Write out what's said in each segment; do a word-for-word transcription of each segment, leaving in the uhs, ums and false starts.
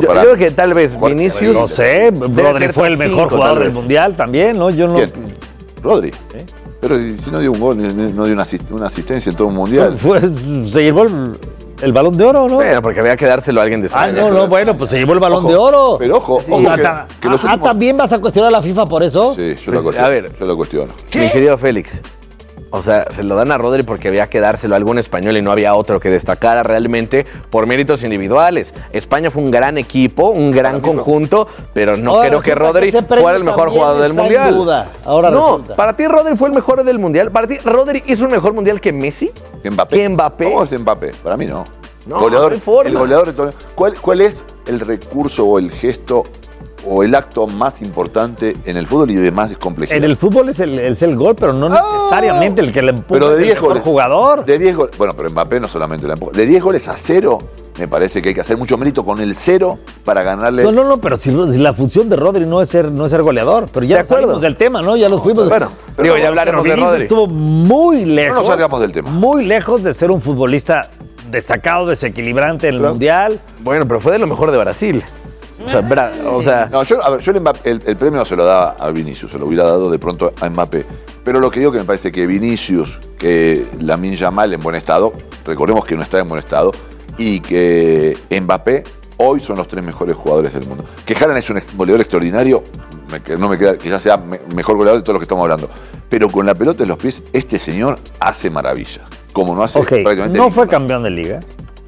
yo creo que tal vez Vinicius... No sé, Rodri fue el mejor cinco, jugador del Mundial también, ¿no? Yo no... ¿Quién? Rodri. ¿Eh? Pero si no dio un gol, no dio una, asist- una asistencia en todo un Mundial. Fue, se llevó el, el Balón de Oro, ¿no? Bueno, porque había que dárselo a alguien de Ah, España. no, no, bueno, pues se llevó el Balón Ojo, de Oro. Pero ojo, Sí, ojo ah, que, ta- que los ah, últimos... ¿también vas a cuestionar a la FIFA por eso? Sí, yo lo Pues, cuestiono. a ver. yo lo cuestiono. Mi querido Félix, o sea, se lo dan a Rodri porque había que dárselo a algún español y no había otro que destacara realmente por méritos individuales. España fue un gran equipo, un gran conjunto, pero no Ahora creo que resulta Rodri que ese premio fuera el mejor también jugador del está en Mundial. duda. Ahora no, resulta. para ti Rodri fue el mejor del Mundial. Para ti Rodri hizo un mejor Mundial que Messi. Mbappé. ¿Que Mbappé? ¿Cómo es Mbappé? Para mí no. No, goleador, no hay forma. El goleador de todo. ¿Cuál, ¿Cuál es el recurso o el gesto o el acto más importante en el fútbol y de más complejidad? En el fútbol es el, es el gol, pero no Ah, necesariamente el que le empuja pero de es el diez mejor goles, jugador. De diez goles. Bueno, pero Mbappé no solamente la empuja. De diez goles a cero, me parece que hay que hacer mucho mérito con el cero para ganarle. No, no, no, pero si, si la función de Rodri no es ser, no es ser goleador. Pero ya De acuerdo. salimos del tema, ¿no? Ya los fuimos. Bueno, pero digo, no, ya hablaremos Pero de Vinicius Rodri. estuvo muy lejos. No nos salgamos del tema. Muy lejos de ser un futbolista destacado, desequilibrante en el Claro. Mundial. Bueno, pero fue de lo mejor de Brasil. O sea, Bra- o sea No, yo, a ver, yo el, Mbappé- el- el premio se lo da a Vinicius, se lo hubiera dado de pronto a Mbappé. Pero lo que digo que me parece que Vinicius, que Lamine Yamal en buen estado, recordemos que no está en buen estado, y que Mbappé hoy son los tres mejores jugadores del mundo. Que Haaland es un ex- goleador extraordinario, me- que no me queda, quizás sea me- mejor goleador de todos los que estamos hablando. Pero con la pelota en los pies, este señor hace maravillas. Como no hace Ok, prácticamente no fue ningún- campeón de liga,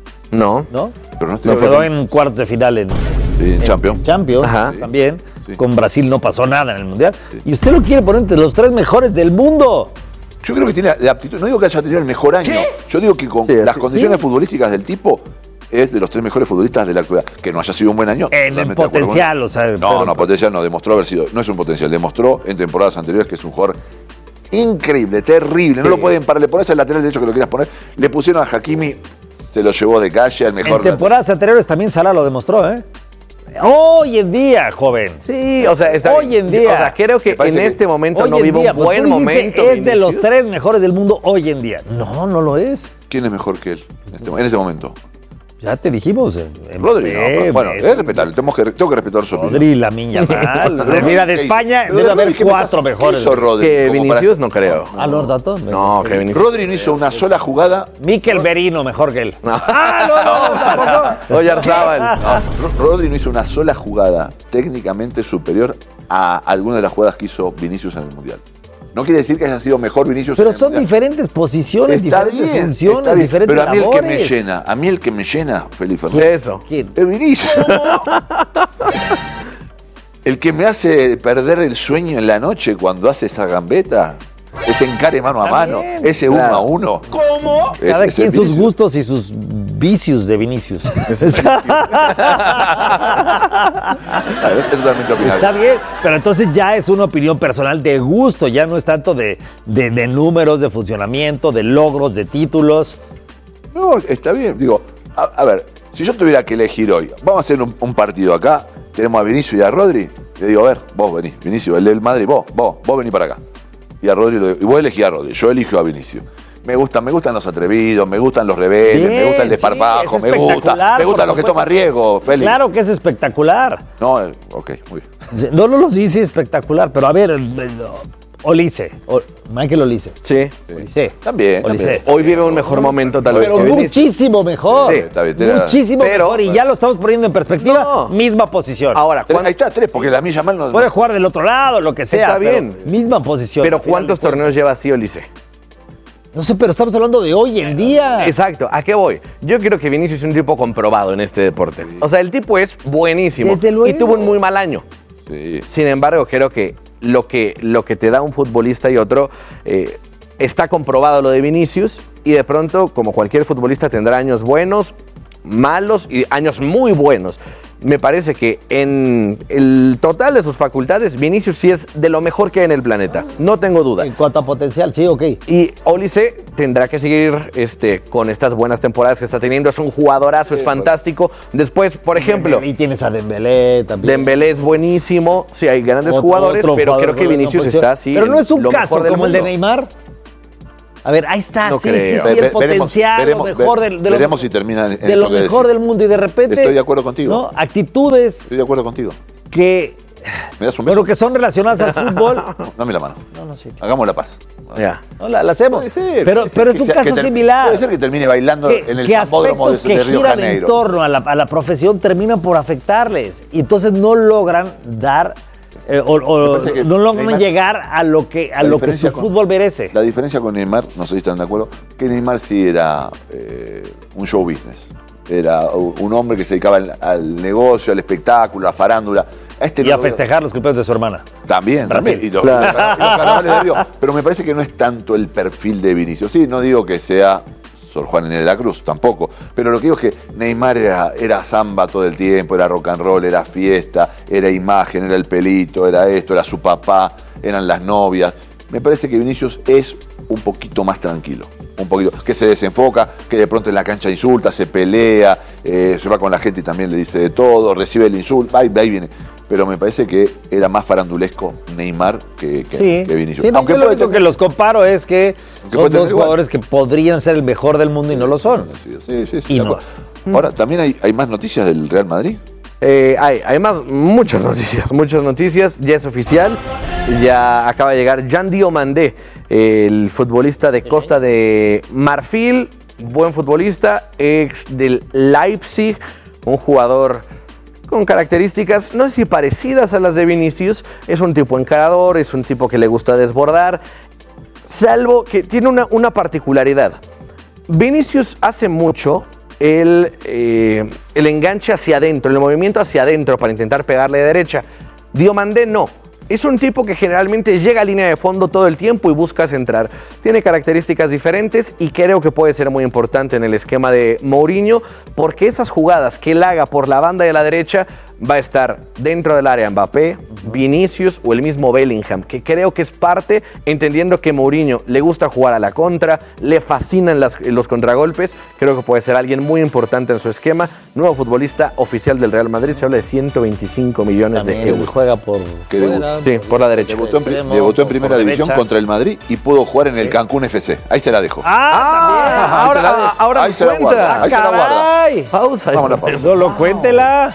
no. ¿no? Pero no Se fue quedó campeón. en cuartos de final en, Sí, en Champions. Champions Ajá. también. Sí. Con Brasil no pasó nada en el Mundial. Y usted lo quiere poner entre los tres mejores del mundo. Yo creo que tiene la aptitud. No digo que haya tenido el mejor año. Yo digo que con Sí, las así- condiciones sí. futbolísticas del tipo es de los tres mejores futbolistas de la actualidad. Que no haya sido un buen año. En totalmente el de acuerdo con potencial, él. o sea, No, pero- no, potencial no. Demostró haber sido. No es un potencial. Demostró en temporadas anteriores que es un jugador increíble, terrible. No Sí. lo pueden parar. Le pones al lateral derecho que lo quieras poner. Le pusieron a Hakimi, se lo llevó de calle al mejor. En temporadas anteriores también Salah lo demostró, ¿eh? Hoy en día, joven. Sí, o sea, está- Hoy en día. O sea, creo que Me parece en que este momento Hoy no en vive día, un pues buen tú dijiste, momento. Es de los Vinicius. tres mejores del mundo hoy en día. No, no lo es. ¿Quién es mejor que él en este, en este momento? Ya te dijimos. eh, Rodri, no, Mbappé, pero bueno, Messi, es respetable. Tenemos que, tengo que respetar su opinión. Rodri, Lamine Yamal. Pero Mira, de ¿qué España hizo? debe Rodri, haber ¿qué me cuatro pasa? mejores. ¿Qué hizo Rodri? Que Como para- Vinicius no creo. ¿A Lord Datton? No, que Vinicius. Rodri no hizo una sola jugada. Mikel Berino, mejor que él. No. ¡Ah, no, no, tampoco! Oyarzábal. No, Ro- Rodri no hizo una sola jugada técnicamente superior a alguna de las jugadas que hizo Vinicius en el Mundial. No quiere decir que haya sido mejor Vinicius Pero en el son Mundial. diferentes posiciones, Está diferentes bien, funciones, está bien. diferentes Pero a mí el que me labores. llena, a mí el que me llena, Felipe Fernández, Eso. ¿Quién? es Vinicius. El que me hace perder el sueño en la noche cuando hace esa gambeta, ese encare mano a Está mano, bien. ese uno Claro. a uno. ¿Cómo? Es- Cada es quien el sus Vinicius. gustos y sus vicios de Vinicius. Claro, es totalmente opinable. Está bien, pero entonces ya es una opinión personal de gusto, ya no es tanto de, de, de números, de funcionamiento, de logros, de títulos. No, está bien. Digo, a, a ver, si yo tuviera que elegir hoy, vamos a hacer un, un partido acá, tenemos a Vinicius y a Rodri, le digo, a ver, vos venís, Vinicius, el del Madrid, vos, vos, vos venís para acá. Y a Rodri, lo digo, y vos elegís a Rodri, yo elijo a Vinicius. Me gustan, me gustan los atrevidos, me gustan los rebeldes, Bien, me gusta el sí, desparpajo, es me gusta, espectacular, me gustan por los que supuesto. toman riesgo, Félix. Claro que es espectacular. No, eh, ok, muy bien. No, no, no, sí, sí, espectacular, pero a ver, eh, Olise, o- Michael Olise. Sí. Olise. También, también. Olise. Hoy vive un mejor momento tal vez Pero que Vinicius. muchísimo mejor. Sí, está bien, tiene- muchísimo pero- mejor. Y ya lo estamos poniendo en perspectiva. No. Misma posición. Ahora, Tres- ¿cuán- ahí está, tres, porque la milla mal no... Puede jugar del otro lado, lo que sea. Está pero bien. Misma posición. pero al final ¿cuántos de cuentas. torneos lleva así Olise? No sé, pero estamos hablando de hoy en día. Exacto, ¿a qué voy? Yo creo que Vinicius es un tipo comprobado en este deporte. O sea, el tipo es buenísimo. Desde luego. Y tuvo un muy mal año. Sí. Sin embargo, creo que lo que, lo que te da un futbolista y otro, eh, está comprobado lo de Vinicius y de pronto, como cualquier futbolista, tendrá años buenos, malos y años muy buenos. Me parece que en el total de sus facultades, Vinicius sí es de lo mejor que hay en el planeta. No tengo duda. En cuanto a potencial, sí, ok. Y Olise tendrá que seguir este, con estas buenas temporadas que está teniendo. Es un jugadorazo, es fantástico. Después, por ejemplo, Y tienes a Dembélé también. Dembélé es buenísimo. Sí, hay grandes Otro- jugadores, otro pero jugador creo que con la Vinicius posición. está así. Pero no es un lo caso mejor del como el de mundo. Neymar. A ver, ahí está, No sí, creo. sí, sí, Ve- el potencial, veremos, lo mejor ve- del, de lo, veremos si termina en de eso lo que mejor decís. del mundo y de repente... Estoy de acuerdo contigo. ¿no? Actitudes Estoy de acuerdo contigo. que... ¿Me das un beso? Bueno, que son relacionadas al fútbol. Dame la mano. No, no, sí. Hagamos la paz. Ya. No, la, la hacemos. Puede ser, pero puede ser pero es que un sea- caso que ter- similar. Puede ser que termine bailando que, en el que sambódromo de, aspectos que de Río giran Janeiro. en torno a la, a la profesión terminan por afectarles. Y entonces no logran dar... eh, o o Me parece que no logran Neymar- llegar a lo que, a La lo que su diferencia con- fútbol merece. La diferencia con Neymar, no sé si están de acuerdo, que Neymar sí era eh, un show business. Era un hombre que se dedicaba al, al negocio, al espectáculo, a la farándula. A este Y no a lo- festejar los cumpleaños de su hermana. También, Brasil. también. Y los, Claro. y los carnavales de Río. Pero me parece que no es tanto el perfil de Vinicius. Sí, no digo que sea Sor Juan Inés de la Cruz, tampoco. Pero lo que digo es que Neymar era, era samba todo el tiempo, era rock and roll, era fiesta, era imagen, era el pelito, era esto, era su papá, eran las novias. Me parece que Vinicius es un poquito más tranquilo. Un poquito, que se desenfoca, que de pronto en la cancha insulta, se pelea, eh, se va con la gente y también le dice de todo, recibe el insulto, ahí, ahí viene. Pero me parece que era más farandulesco Neymar que, que, Sí, que Vinicius. sí, no, Aunque yo lo puede único tener- que los comparo es que Aunque son puede tener dos igual. jugadores que podrían ser el mejor del mundo y no lo son. Sí, sí, sí. Y de no. acuerdo. Ahora, ¿también hay, hay más noticias del Real Madrid? Eh, hay, además, muchas noticias, muchas noticias. Ya es oficial, ya acaba de llegar Jan Diomandé, el futbolista de Costa de Marfil, buen futbolista, ex del Leipzig, un jugador con características, no sé si parecidas a las de Vinicius. Es un tipo encarador, es un tipo que le gusta desbordar, salvo que tiene una, una particularidad. Vinicius hace mucho el, eh, el enganche hacia adentro, el movimiento hacia adentro para intentar pegarle de derecha. Diomandé no. Es un tipo que generalmente llega a línea de fondo todo el tiempo y busca centrar. Tiene características diferentes y creo que puede ser muy importante en el esquema de Mourinho, porque esas jugadas que él haga por la banda de la derecha va a estar dentro del área Mbappé, Vinicius o el mismo Bellingham, que creo que es parte, entendiendo que Mourinho le gusta jugar a la contra, le fascinan las, los contragolpes. Creo que puede ser alguien muy importante en su esquema. Nuevo futbolista oficial del Real Madrid, se habla de ciento veinticinco millones También de euros. juega por Que fuera, Sí, por la derecha. Debutó en, pri- extremo, debutó en por- primera por división derecha. contra el Madrid y pudo jugar en el Cancún F C. Ahí se la dejo. Ah, ahí se la ahora, dejo. ahora Ahí nos se la guarda, cuenta. ahí se la guarda. ¡Caray! Pausa. Vamos a la pausa. Solo cuéntela.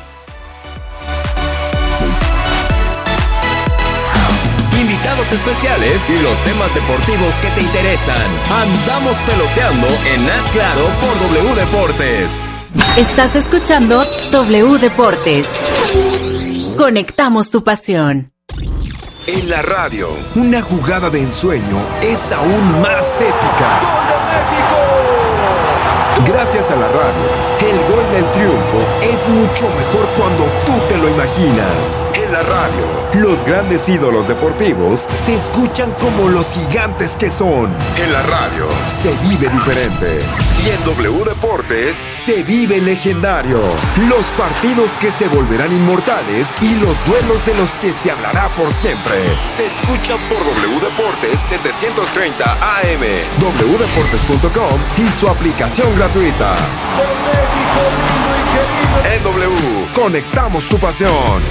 Invitados especiales y los temas deportivos que te interesan. Andamos peloteando en Haz Claro por W Deportes. Estás escuchando W Deportes. Conectamos tu pasión. En la radio, una jugada de ensueño es aún más épica. ¡Gol de México! Gracias a la radio, el gol del triunfo es mucho mejor cuando tú te lo imaginas. En la radio, los grandes ídolos deportivos se escuchan como los gigantes que son. En la radio, se vive diferente. Y en W Deportes, se vive legendario. Los partidos que se volverán inmortales y los duelos de los que se hablará por siempre. Se escucha por W Deportes setecientos treinta A M, w deportes punto com y su aplicación gratuita. En W, conectamos tu pasión.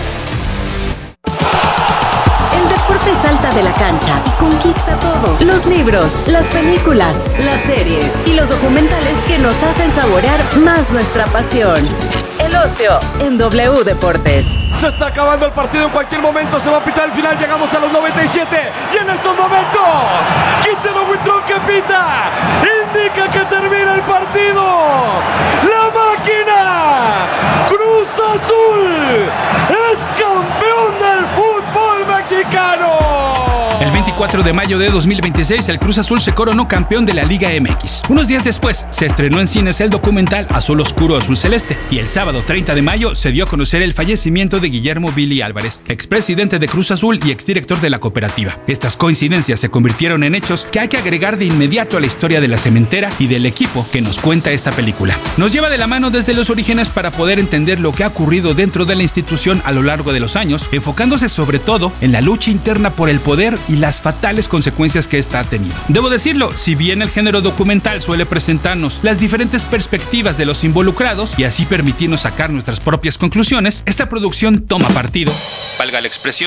El deporte salta de la cancha y conquista todo. Los libros, las películas, las series y los documentales que nos hacen saborear más nuestra pasión. El ocio en W Deportes. Se está acabando el partido, en cualquier momento se va a pitar el final, llegamos a los noventa y siete y en estos momentos Quintero Huitrón que pita, indica que termina el partido. La máquina Cruz Azul es campeón del fútbol mexicano. El veinticuatro de mayo de dos mil veintiséis, el Cruz Azul se coronó campeón de la Liga M X. Unos días después, se estrenó en cines el documental Azul Oscuro, Azul Celeste. Y el sábado treinta de mayo se dio a conocer el fallecimiento de Guillermo Billy Álvarez, expresidente de Cruz Azul y exdirector de la cooperativa. Estas coincidencias se convirtieron en hechos que hay que agregar de inmediato a la historia de la cementera y del equipo que nos cuenta esta película. Nos lleva de la mano desde los orígenes para poder entender lo que ha ocurrido dentro de la institución a lo largo de los años, enfocándose sobre todo en la lucha interna por el poder y las fatales consecuencias que esta ha tenido. Debo decirlo, si bien el género documental suele presentarnos las diferentes perspectivas de los involucrados y así permitirnos sacar nuestras propias conclusiones, esta producción toma partido, valga la expresión,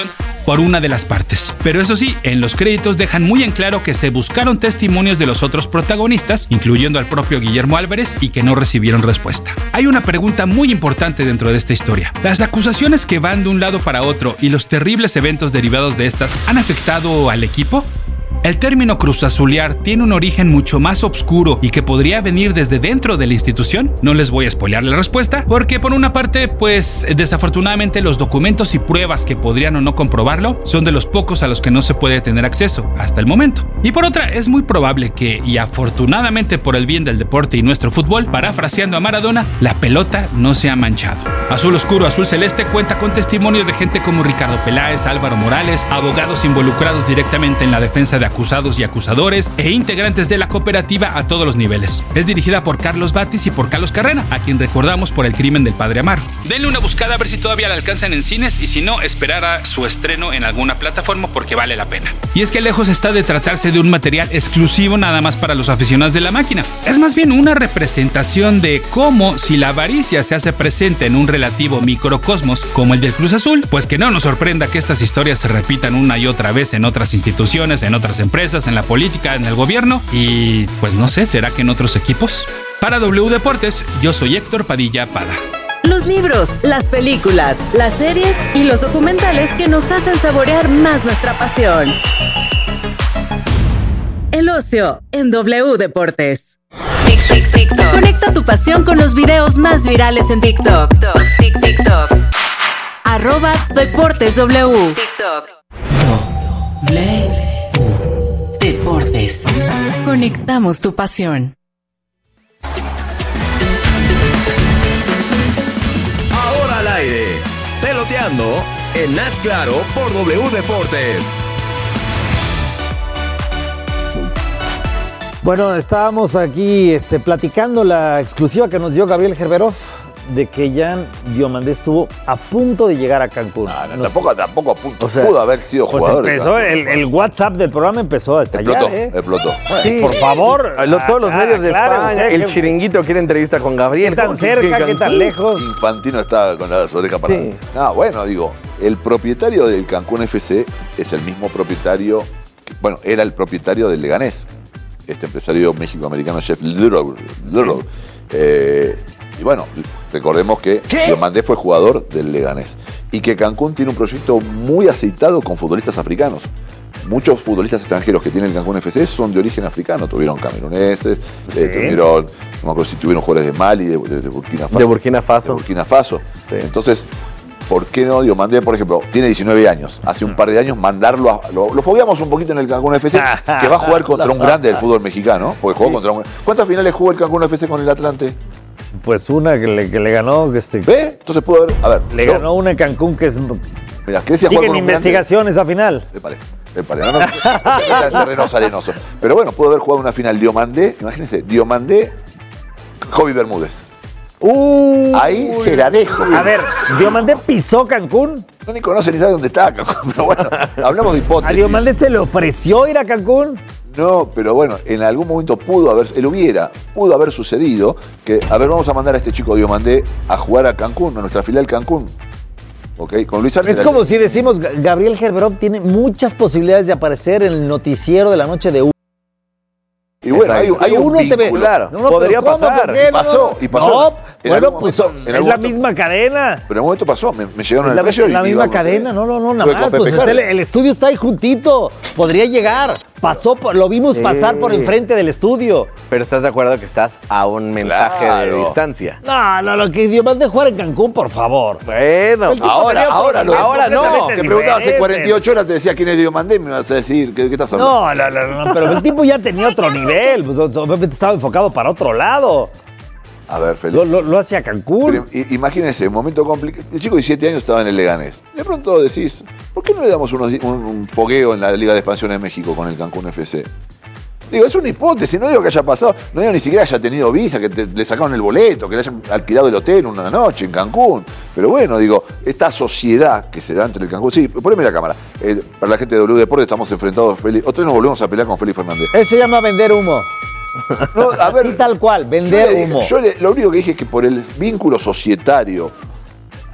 por una de las partes. Pero eso sí, en los créditos dejan muy en claro que se buscaron testimonios de los otros protagonistas, incluyendo al propio Guillermo Álvarez, y que no recibieron respuesta. Hay una pregunta muy importante dentro de esta historia. ¿Las acusaciones que van de un lado para otro y los terribles eventos derivados de estas han afectado al equipo? El término cruzazulear tiene un origen mucho más oscuro y que podría venir desde dentro de la institución. No les voy a spoilear la respuesta, porque por una parte, pues desafortunadamente los documentos y pruebas que podrían o no comprobarlo son de los pocos a los que no se puede tener acceso hasta el momento. Y por otra, es muy probable que, y afortunadamente por el bien del deporte y nuestro fútbol, parafraseando a Maradona, la pelota no se ha manchado. Azul Oscuro, Azul Celeste cuenta con testimonios de gente como Ricardo Peláez, Álvaro Morales, abogados involucrados directamente en la defensa de acusados y acusadores e integrantes de la cooperativa a todos los niveles. Es dirigida por Carlos Batis y por Carlos Carrera, a quien recordamos por El crimen del padre Amaro. Denle una buscada a ver si todavía la alcanzan en cines y si no, esperar a su estreno en alguna plataforma porque vale la pena. Y es que lejos está de tratarse de un material exclusivo nada más para los aficionados de la máquina. Es más bien una representación de cómo, si la avaricia se hace presente en un relativo microcosmos como el del Cruz Azul, pues que no nos sorprenda que estas historias se repitan una y otra vez en otras instituciones, en otras empresas, en la política, en el gobierno y pues no sé, ¿será que en otros equipos? Para W Deportes, yo soy Héctor Padilla Pada. Los libros, las películas, las series y los documentales que nos hacen saborear más nuestra pasión. El ocio en W Deportes. Tic, tic, TikTok. Conecta tu pasión con los videos más virales en TikTok. Tic, TikTok. Arroba Deportes W. TikTok. W Deportes. Conectamos tu pasión. Ahora al aire. Peloteando en Haz Claro por W Deportes. Bueno, estábamos aquí este, platicando la exclusiva que nos dio Gabriel Gerberov de que Jan Diomandé estuvo a punto de llegar a Cancún. No, no, Nos, tampoco, tampoco a punto. o sea, pudo haber sido pues jugador. de empezó, Cancún. el, el WhatsApp del programa empezó a estallar. Explotó, ¿eh? explotó. Sí. Por favor. Lo- todos los Ah, medios de claro, España, usted, el ¿qué- Chiringuito quiere entrevista con Gabriel. ¿Qué tan ¿Cómo que- cerca? que ¿Qué tan Cancún? lejos? Infantino está con las orejas paradas. Sí. Ah, bueno, digo, el propietario del Cancún F C es el mismo propietario, que, bueno, era el propietario del Leganés, este empresario méxico-americano Jeff Lurrow. Lurrow. Eh, y bueno, recordemos que Diomandé fue jugador del Leganés y que Cancún tiene un proyecto muy aceitado con futbolistas africanos. Muchos futbolistas extranjeros que tiene el Cancún F C son de origen africano. Tuvieron cameruneses, Sí. eh, tuvieron, no me acuerdo si tuvieron jugadores de Mali, de, de- de Burkina Faso. De Burkina Faso. De Burkina Faso. Sí. Entonces, ¿por qué no Diomandé, por ejemplo, tiene diecinueve años? Hace un par de años mandarlo a... Lo, lo fogueamos un poquito en el Cancún F C, que va a jugar contra un grande del fútbol mexicano, porque jugó contra un... ¿Cuántas finales jugó el Cancún F C con el Atlante? Pues una que le, que le ganó, este, ¿Ve? Entonces pudo haber... A ver, le yo- ganó una en Cancún que es... Mira, ¿qué decía Sigue jugar en con un investigación esa final. grande? Épale, épale, no, no, no, no, terrenos arenosos. Pero bueno, pudo haber jugado una final Diomandé, imagínense, Diomandé, Jovi Bermúdez. Uh, Ahí se la dejo. A ver, Diomandé pisó Cancún. No ni conoce ni sabe dónde está Cancún, pero bueno, hablamos de A hipótesis. Diomandé se le ofreció ir a Cancún. No, pero bueno, en algún momento pudo haber, él hubiera, pudo haber sucedido que, a ver, vamos a mandar a este chico Diomandé a jugar a Cancún, a nuestra filial Cancún. ¿Ok? Con Luis Arce. Es como si decimos, Gabriel Gerberov tiene muchas posibilidades de aparecer en el noticiero de la noche de uno. Y bueno, hay, hay un Uno T V. vínculo. Claro. No, no, podría pero ¿cómo? pasar. ¿Por qué? Y pasó, y pasó. No, En bueno, algún pues momento- en es algún la momento- misma cadena. Pero en un momento pasó, me, me llegaron Es el la, precio y la y misma vamos, cadena, eh, no, no, no, nada fue más. con Pepe Pues está el, Jara. el estudio está ahí juntito. Podría llegar. Pasó, por- lo vimos Sí. pasar por enfrente del estudio. Pero estás de acuerdo que estás a un mensaje Claro. de distancia. No, no, lo que Dios de jugar en Cancún, por favor. Bueno, El tipo Ahora, tenía ahora, otro- lo- ahora no. completamente Te preguntaba hace diferente. cuarenta y ocho horas, te decía quién es Diomandé, me vas a decir, ¿qué, qué estás hablando? No, no, no, no, pero el tipo ya tenía otro nivel. Pues, obviamente estaba enfocado para otro lado. A ver, Lo, Felipe. lo, lo hacía Cancún. Pero i- imagínense, un momento complicado. El chico de diecisiete años estaba en el Leganés. De pronto decís, ¿por qué no le damos unos di- un, un fogueo en la Liga de Expansión de México con el Cancún F C? Digo, es una hipótesis, no digo que haya pasado, no digo ni siquiera haya tenido visa, que te- le sacaron el boleto, que le hayan alquilado el hotel una noche en Cancún. Pero bueno, digo, esta sociedad que se da entre el Cancún. Sí, poneme la cámara. Eh, para la gente de W Deportes estamos enfrentados, Félix. Otra vez nos volvemos a pelear con Félix Fernández. Eso se llama vender humo. No, a ver, Así tal cual, Yo vender le dije- humo. Yo le- lo único que dije es que por el vínculo societario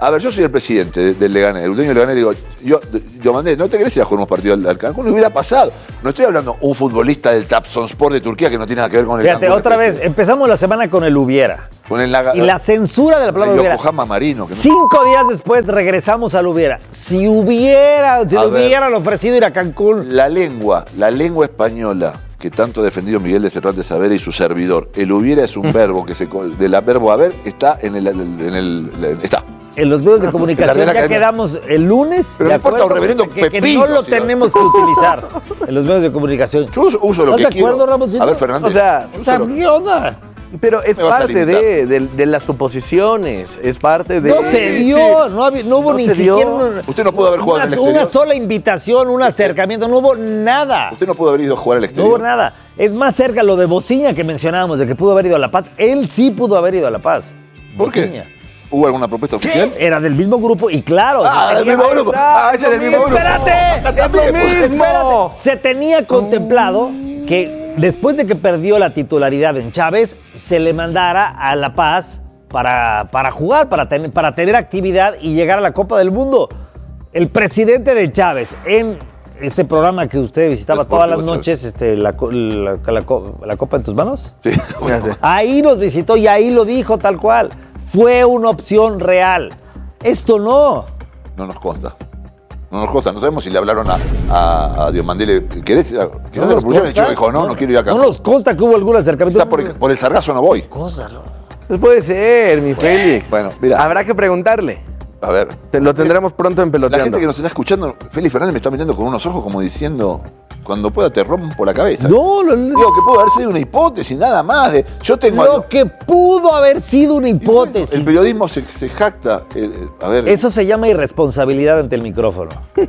A ver, yo soy el presidente de- del Leganés, el dueño del Leganés, digo, yo, yo mandé, ¿no te querés ir a jugar unos partidos al, al Cancún? Y hubiera pasado. No estoy hablando un futbolista del Trabzonspor de Turquía que no tiene nada que ver con el Fíjate, Cancún. otra vez, empezamos la semana con el hubiera. Con el Naga- Y la censura de la palabra el hubiera. Yokohama Marino. Que no- Cinco días después regresamos al hubiera. Si hubiera, si A le ver. hubieran ofrecido ir a Cancún. La lengua, la lengua española que tanto ha defendido Miguel de Cervantes Saavedra y su servidor. El hubiera es un verbo que se co- del verbo haber está en el, en el, en el- está. En los medios de comunicación La Real ya Academia. quedamos el lunes. Pero de no importa, acuerdo un reverendo que, que pepino, no lo si no- tenemos que utilizar en los medios de comunicación. Yo uso, uso lo ¿Estás que de quiero. acuerdo, Ramosito? A ver, Fernández. O sea, O sea, ¿qué onda? Pero es Me vas a parte limitar. de, de- de las suposiciones, es parte de... No se dio, no, había- no hubo No ni se dio. siquiera una, Usted no pudo haber jugado una, en el exterior. una sola invitación, un acercamiento, no hubo nada. Usted no pudo haber ido a jugar al No exterior. hubo nada. Es más cerca lo de Bociña que mencionábamos, de que pudo haber ido a La Paz. Él sí pudo haber ido a La Paz. ¿Por qué? Bociña. ¿Hubo alguna propuesta oficial? Era del mismo grupo y claro. Ah, se del tenía- mismo grupo. Ah, ese es del mismo grupo. ¡Espérate! Acá también, pues. Espérate. Se tenía contemplado que después de que perdió la titularidad en Chávez, se le mandara a La Paz para, para jugar, para, ten- para tener actividad y llegar a la Copa del Mundo. El presidente de Chávez en ese programa que usted visitaba Es todas las Deportivo noches, este, la, co- la- la co- la Copa en tus manos. Sí. Ya sé. Ahí nos visitó y ahí lo dijo tal cual. Fue una opción real. Esto no. No nos consta. No nos consta. No sabemos si le hablaron a, a, a Diomandele. ¿Querés ir a, ¿querés ir a la nos producción? El chico consta. dijo, no, no, quiero ir acá. No nos consta que hubo algún acercamiento. Quizá por, por el sargazo no voy. Cósalo. Pues puede ser, mi Félix. Bueno, mira. Habrá que preguntarle. A ver. Te- lo tendremos pronto en La peloteando. gente que nos está escuchando, Félix Fernández me está mirando con unos ojos como diciendo, cuando pueda te rompo la cabeza. No, lo, Digo que pudo haber sido una hipótesis, nada más. De, yo tengo... lo que pudo haber sido una Y bueno, hipótesis. el periodismo se, se jacta. el- el- a ver, Eso se llama irresponsabilidad ante el micrófono.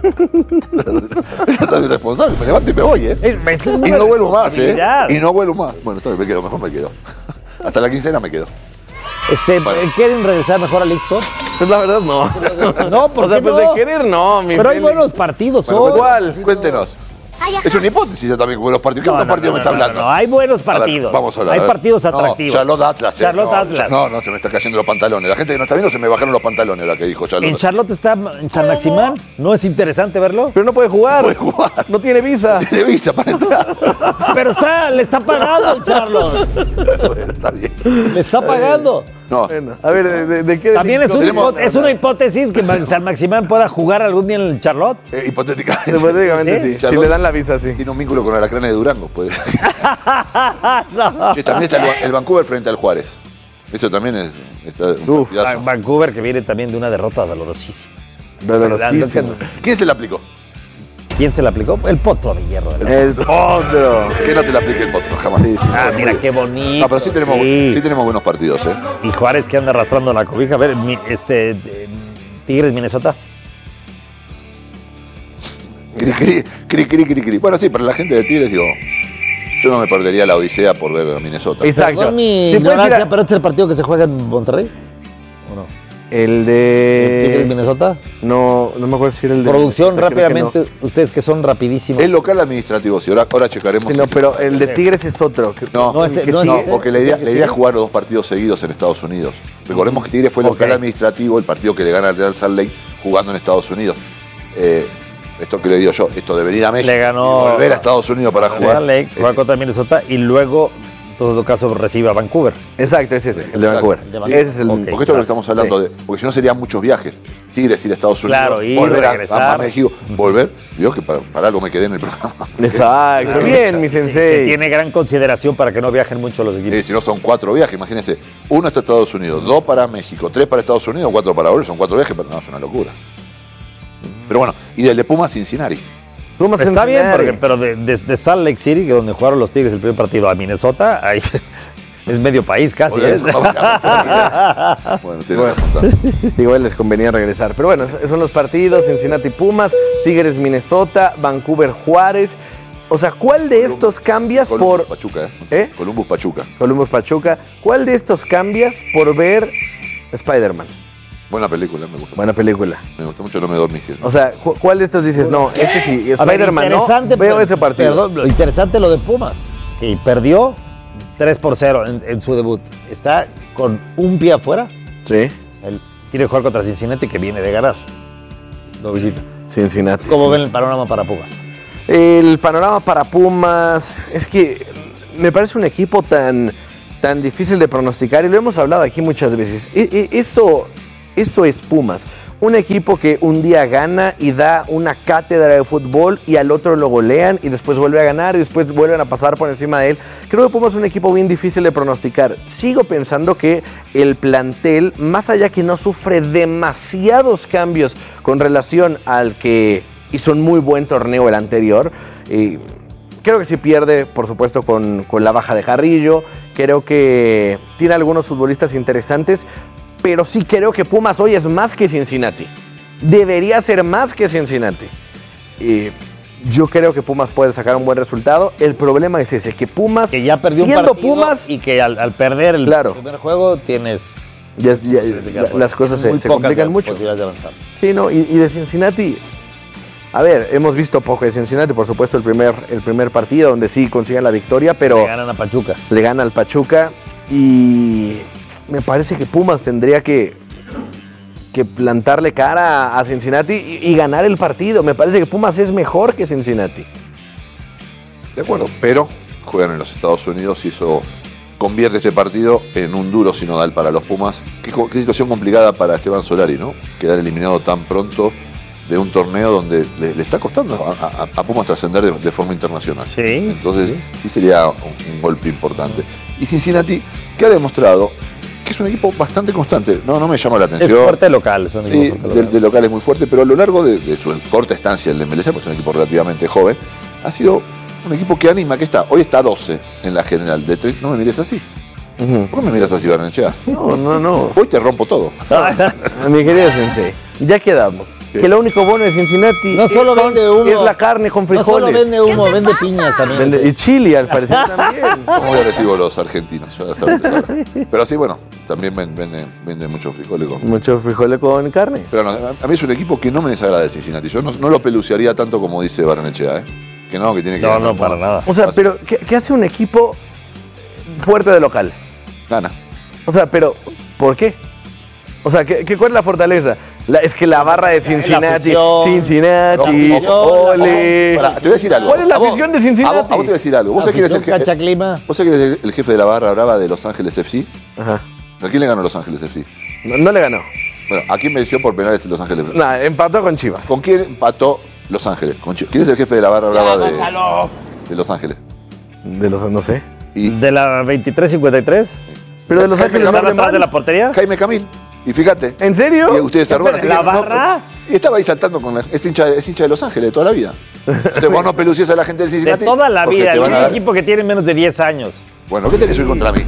es tan irresponsable. Me levanto y me voy, ¿eh? Es- es una Y no vuelvo más, ¿eh? responsabilidad. Y no vuelvo más. Bueno, está bien, me quedo, mejor me quedo. Hasta la quincena me quedo. Este, Bueno. ¿quieren regresar mejor al X-Cup? Pues la verdad, no. No, ¿por O sea, qué pues no? de querer, no, mi Pero hay Félix. buenos partidos Bueno, hoy. cuéntenos, cuéntenos. Es una hipótesis ya también, como los partidos. ¿Qué No, otro no, partido no, me está no, no, hablando? no, hay buenos A ver, partidos. vamos a hablar. Hay a ver. partidos No, atractivos. Charlotte Atlas. eh, Charlotte no, Atlas. No, no, se me está cayendo los pantalones. La gente que no está viendo se me bajaron los pantalones la que dijo Charlotte. En Charlotte está en San Maximán. ¿No es interesante verlo? Pero no puede jugar. No puede jugar. No tiene visa. Televisa para entrar. Pero está, le está pagando el Charlotte. Bueno, está bien. Le está pagando. No, Bueno, a ver, ¿de, de- de qué? También es, una Tenemos- hipo- es una hipótesis que San Maximán pueda jugar algún día en el Charlotte. eh, hipotéticamente. Hipotéticamente ¿Sí? sí. Si le dan la visa, sí. Tiene un vínculo con Alacranes de Durango. Puede. No. Che, también está el, el Vancouver frente al Juárez. Eso también es. Está un Uf, partidazo. Va- Vancouver que viene también de una derrota dolorosísima. Dolorosísimo. ¿Quién se la aplicó? ¿Quién se la aplicó? El Potro de Hierro. de la- El potro. Que no te la aplique el potro, jamás. Ah, mira qué bonito. No, pero sí tenemos, sí. sí tenemos buenos partidos, ¿eh? Y Juárez que anda arrastrando la cobija. A ver, mi- este. eh, Tigres, Minnesota. Cri, cri, cri, cri, cri, cri. Bueno, sí, para la gente de Tigres, digo, yo no me perdería la odisea por ver a Minnesota. Exacto. Perdón mi Sí, puedes ir ignorancia, a- pero este es el partido que se juega en Monterrey. ¿O no? El Tigres, de... Minnesota. No, no me acuerdo si era el de... Producción, creo que rápidamente. no. Ustedes que son rapidísimos. Es local administrativo, sí. Ahora, ahora checaremos. Sí, no, si- pero el de Tigres es otro. que- No, No, ese- que no sí. No, existe. porque la idea, ¿Sí la que idea sí? es jugar los dos partidos seguidos en Estados Unidos. Recordemos que Tigres fue local Ok. administrativo, el partido que le gana al Real Salt Lake jugando en Estados Unidos. Eh, esto que le digo yo, esto de venir a México Le ganó- y volver a Estados Unidos para jugar. Salt Lake, juega Eh, contra Minnesota y luego, en todo caso, recibe a Vancouver. Exacto, es ese, el de Vancouver. El de Vancouver. Ese es el... Ok. Porque esto es lo que estamos hablando Sí. de. Porque si no serían muchos viajes. Tigres ir a Estados Unidos, Claro, ir, volver a- regresar. a, México, volver. Vio que para, para algo me quedé en el programa. Exacto. Bien, mi Se, se sensei. tiene gran consideración para que no viajen mucho los equipos. Eh, si no son cuatro viajes, imagínense. Uno está Estados Unidos, dos para México, tres para Estados Unidos, cuatro para volver. Son cuatro viajes, pero no, es una locura. Pero bueno, y del de Pumas Cincinnati. Pumas Está bien, Cincinnati. porque, pero de, de- de Salt Lake City, que donde jugaron los Tigres el primer partido, a Minnesota, ahí es medio país casi. Oye, ¿eh? Bueno, tiene razón también. Igual les convenía regresar. Pero bueno, esos son los partidos: Cincinnati Pumas, Tigres Minnesota, Vancouver Juárez. O sea, ¿cuál de estos cambias Columbus por Pachuca, ¿eh? ¿Eh? Columbus Pachuca. Columbus Pachuca? ¿Cuál de estos cambias por ver Spider-Man? Buena película, me gusta. Buena película. Me gustó mucho, no me dormí. O sea, ¿cu- ¿cuál de estos dices? No, este sí, A ver, Spider-Man no, interesante, veo per- ese partido. Perdón, lo interesante lo de Pumas, que perdió tres por cero en, en su debut. Está con un pie afuera. Sí. El quiere jugar contra Cincinnati, que viene de ganar. Lo visita. Cincinnati. ¿Cómo sí. ven el panorama para Pumas? El panorama para Pumas es que me parece un equipo tan, tan difícil de pronosticar y lo hemos hablado aquí muchas veces. E- e- eso, eso es Pumas. Un equipo que un día gana y da una cátedra de fútbol y al otro lo golean y después vuelve a ganar y después vuelven a pasar por encima de él. Creo que Pumas es un equipo bien difícil de pronosticar. Sigo pensando que el plantel, más allá que no sufre demasiados cambios con relación al que hizo un muy buen torneo el anterior, eh, creo que sí pierde, por supuesto, con, con la baja de Carrillo. Creo que tiene algunos futbolistas interesantes, pero sí creo que Pumas hoy es más que Cincinnati. Debería ser más que Cincinnati. Y yo creo que Pumas puede sacar un buen resultado. El problema es ese, que Pumas, Que ya perdió un siendo partido Pumas, y que al, al perder el Claro. primer juego tienes... ya, ya- la- las cosas se, muy se pocas complican de- mucho. posibilidades de avanzar. Sí, no, y, y de Cincinnati, a ver, hemos visto poco de Cincinnati, por supuesto, el primer, el primer partido donde sí consiguen la victoria, pero Le ganan a Pachuca. le gana al Pachuca y me parece que Pumas tendría que, que plantarle cara a Cincinnati y, y ganar el partido. Me parece que Pumas es mejor que Cincinnati. De acuerdo, pero juegan en los Estados Unidos y eso convierte este partido en un duro sinodal para los Pumas. Qué, co- qué situación complicada para Esteban Solari, ¿no? Quedar eliminado tan pronto de un torneo donde le, le está costando a, a- a Pumas trascender de, de forma internacional. Sí, Entonces, sí. sí, sería un, un golpe importante. Y Cincinnati, que ha demostrado que es un equipo bastante constante. No, no me llama la Es atención. fuerte local. Es un equipo Sí, fuerte de, local. de local es muy fuerte, pero a lo largo de, de su corta estancia en el M L C, pues es un equipo relativamente joven, ha sido un equipo que anima, que está, hoy está doce en la general. De tre- no me mires así. Ujú. ¿Por qué me miras así, Barnechea? No, no, no. Hoy te rompo todo. Mi querido Sensei, ya quedamos. Que lo único bueno de Cincinnati No solo son- vende humo. es la carne con No solo frijoles. vende humo, vende piñas también. Vende- y chili, al parecer, también. Muy agresivo los argentinos. Ya sabes, ahora. Pero así, bueno, también ven- venden vende mucho frijoles con. Mucho frijoles con carne. Pero no, a a mí es un equipo que no me desagrada de Cincinnati. Yo no, no lo peluciaría tanto como dice Barnechea, ¿eh? Que no, que tiene que No, ganar. no, para nada. O sea, pero ¿qué, qué hace un equipo fuerte de local? Gana. O sea, pero ¿por qué? O sea, ¿qué, qué, ¿cuál es la fortaleza? La- es que la barra de Cincinnati, afición. Cincinnati, No, ojo, ole. Pará, te voy a decir algo. ¿Cuál es la A vos- afición de A Cincinnati? vos, a vos te voy a decir algo. ¿Vos sabés quién es el Afición jefe? cacha clima. ¿Vos sabés quién es el, el jefe de la barra brava de Los Ángeles F C? Ajá. ¿A quién le ganó Los Ángeles F C? No, no le ganó. Bueno, ¿a quién venció por penales en Los Ángeles? Nada, empató con Chivas. ¿Con quién empató Los Ángeles? Con Chivas. ¿Quién es el jefe de la barra brava de, de Los Ángeles? De los, no sé. Y De la veintitrés cincuenta y tres. Pero de Los Jaime Ángeles no Camil, hable ¿Atrás mal. de la portería? Jaime Camil. Y fíjate. ¿En serio? Y ustedes se arrugan, así ¿La que no- barra? y estaba ahí saltando con la, es, hincha, es hincha de Los Ángeles de toda la vida. Entonces vos no pelucies a la gente del De Cincinnati. toda la porque vida. te El van a único dar- equipo que tiene menos de diez años. Bueno, ¿qué tenés hoy contra mí?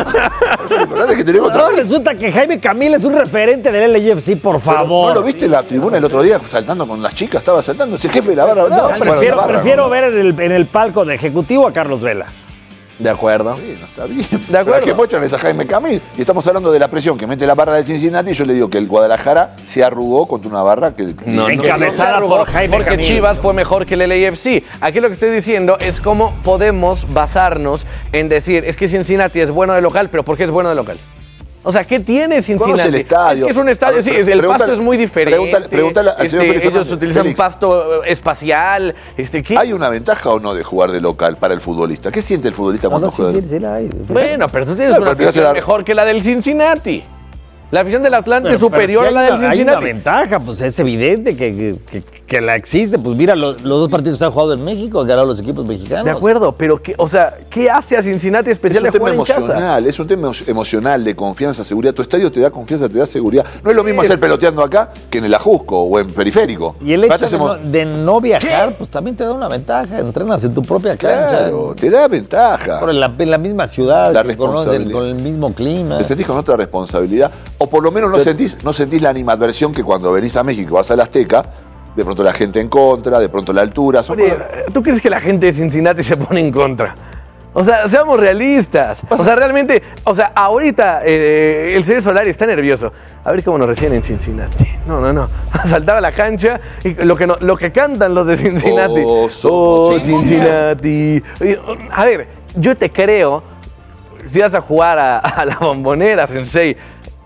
¿Verdad que tenés contra No, mí? resulta que Jaime Camil es un referente del L A F C, por Pero, favor. ¿no lo viste en la tribuna el otro día saltando con las chicas? Estaba saltando. Es el jefe de la barra No, brava. Bueno, prefiero, la barra, prefiero ¿no? ver en el, en el palco de ejecutivo a Carlos Vela. De acuerdo. Bueno, está bien. De acuerdo. Pero es que muestran es a Jaime Camil. Y estamos hablando de la presión que mete la barra de Cincinnati. Y yo le digo que el Guadalajara se arrugó contra una barra que. No, no, Encabezada no se arrugó por Jaime porque Camil. Chivas fue mejor que el L A F C. Aquí lo que estoy diciendo es cómo podemos basarnos en decir, es que Cincinnati es bueno de local, pero ¿por qué es bueno de local? O sea, ¿qué tiene Cincinnati? Conoce el estadio. Es que es un estadio, A ver, sí, pre- es- el pregúntale- pasto es muy diferente. pregúntale- pregúntale al señor Félix ellos Fernández. utilizan Félix. pasto eh, espacial. Este, ¿qué? ¿Hay una ventaja o no de jugar de local para el futbolista? ¿Qué siente el futbolista cuando juega de local? Bueno, pero tú tienes Claro, una pero afición la- mejor que la del Cincinnati. La afición del Atlante Pero- es superior pero si a la hay del una- Cincinnati. Hay una ventaja, pues es evidente que, que, que- que la existe. Pues mira, los, los dos partidos que se han jugado en México han ganado los equipos mexicanos. De acuerdo, pero ¿qué, o sea, ¿qué hace a Cincinnati Es especial un de tema jugar en casa? emocional, es un tema emo- emocional de confianza, seguridad. Tu estadio te da confianza, te da seguridad. No es lo mismo Es- hacer peloteando acá que en el Ajusco o en Periférico. Y el hecho Aparte de no, hacemos- de no viajar, pues también te da una ventaja. Entrenas en tu propia cancha. Claro, te da ventaja. Por la, en la misma ciudad, La que conoces, responsabilidad. con el mismo clima. Te sentís con otra responsabilidad. O por lo menos no sentís, no sentís la animadversión que cuando venís a México, vas al Azteca, de pronto la gente en contra, de pronto la altura. Son Oye, cosas- ¿tú crees que la gente de Cincinnati se pone en contra? O sea, seamos realistas. O sea, realmente, o sea, ahorita eh, el señor Solari está nervioso. A ver cómo nos reciben en Cincinnati. No, no, no. Saltar a la cancha y lo que, no, lo que cantan los de Cincinnati. Oh, somos Oh, Cincinnati. Cincinnati. Oye, a ver, yo te creo, si vas a jugar a, a la Bombonera, Sensei,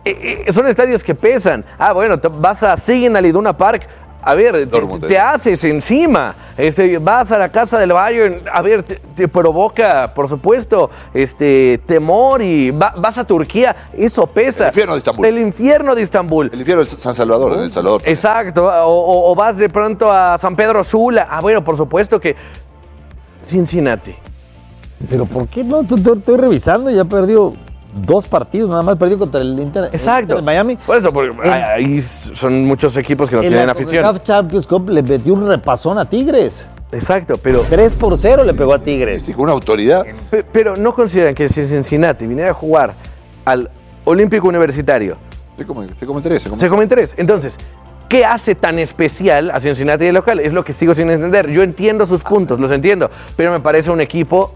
eh, son estadios que pesan. Ah, bueno, te vas a Signal Iduna Park. A ver, te, te haces encima, este, vas a la casa del Bayern, a ver, te, te provoca, por supuesto, este, temor y va, vas a Turquía, eso pesa. El infierno de Estambul. El infierno de Estambul. El infierno de San Salvador, en El Salvador. Exacto, o, o, o vas de pronto a San Pedro Sula. Ah, bueno, por supuesto que Cincinnati. Pero ¿por qué no? Estoy, estoy revisando, ya perdió dos partidos, nada más perdió contra el Inter, Exacto. el Miami. Por eso, porque ahí son muchos equipos que no en tienen la afición. CONCACAF Champions Cup le metió un repasón a Tigres. Exacto, pero... tres por cero le pegó a Tigres. Sí, con una autoridad. Pe- Pero no consideran que si Cincinnati viniera a jugar al Olímpico Universitario, Se come, se come tres. Se come. se comen tres. Entonces, ¿qué hace tan especial a Cincinnati de local? Es lo que sigo sin entender. Yo entiendo sus puntos, los entiendo, pero me parece un equipo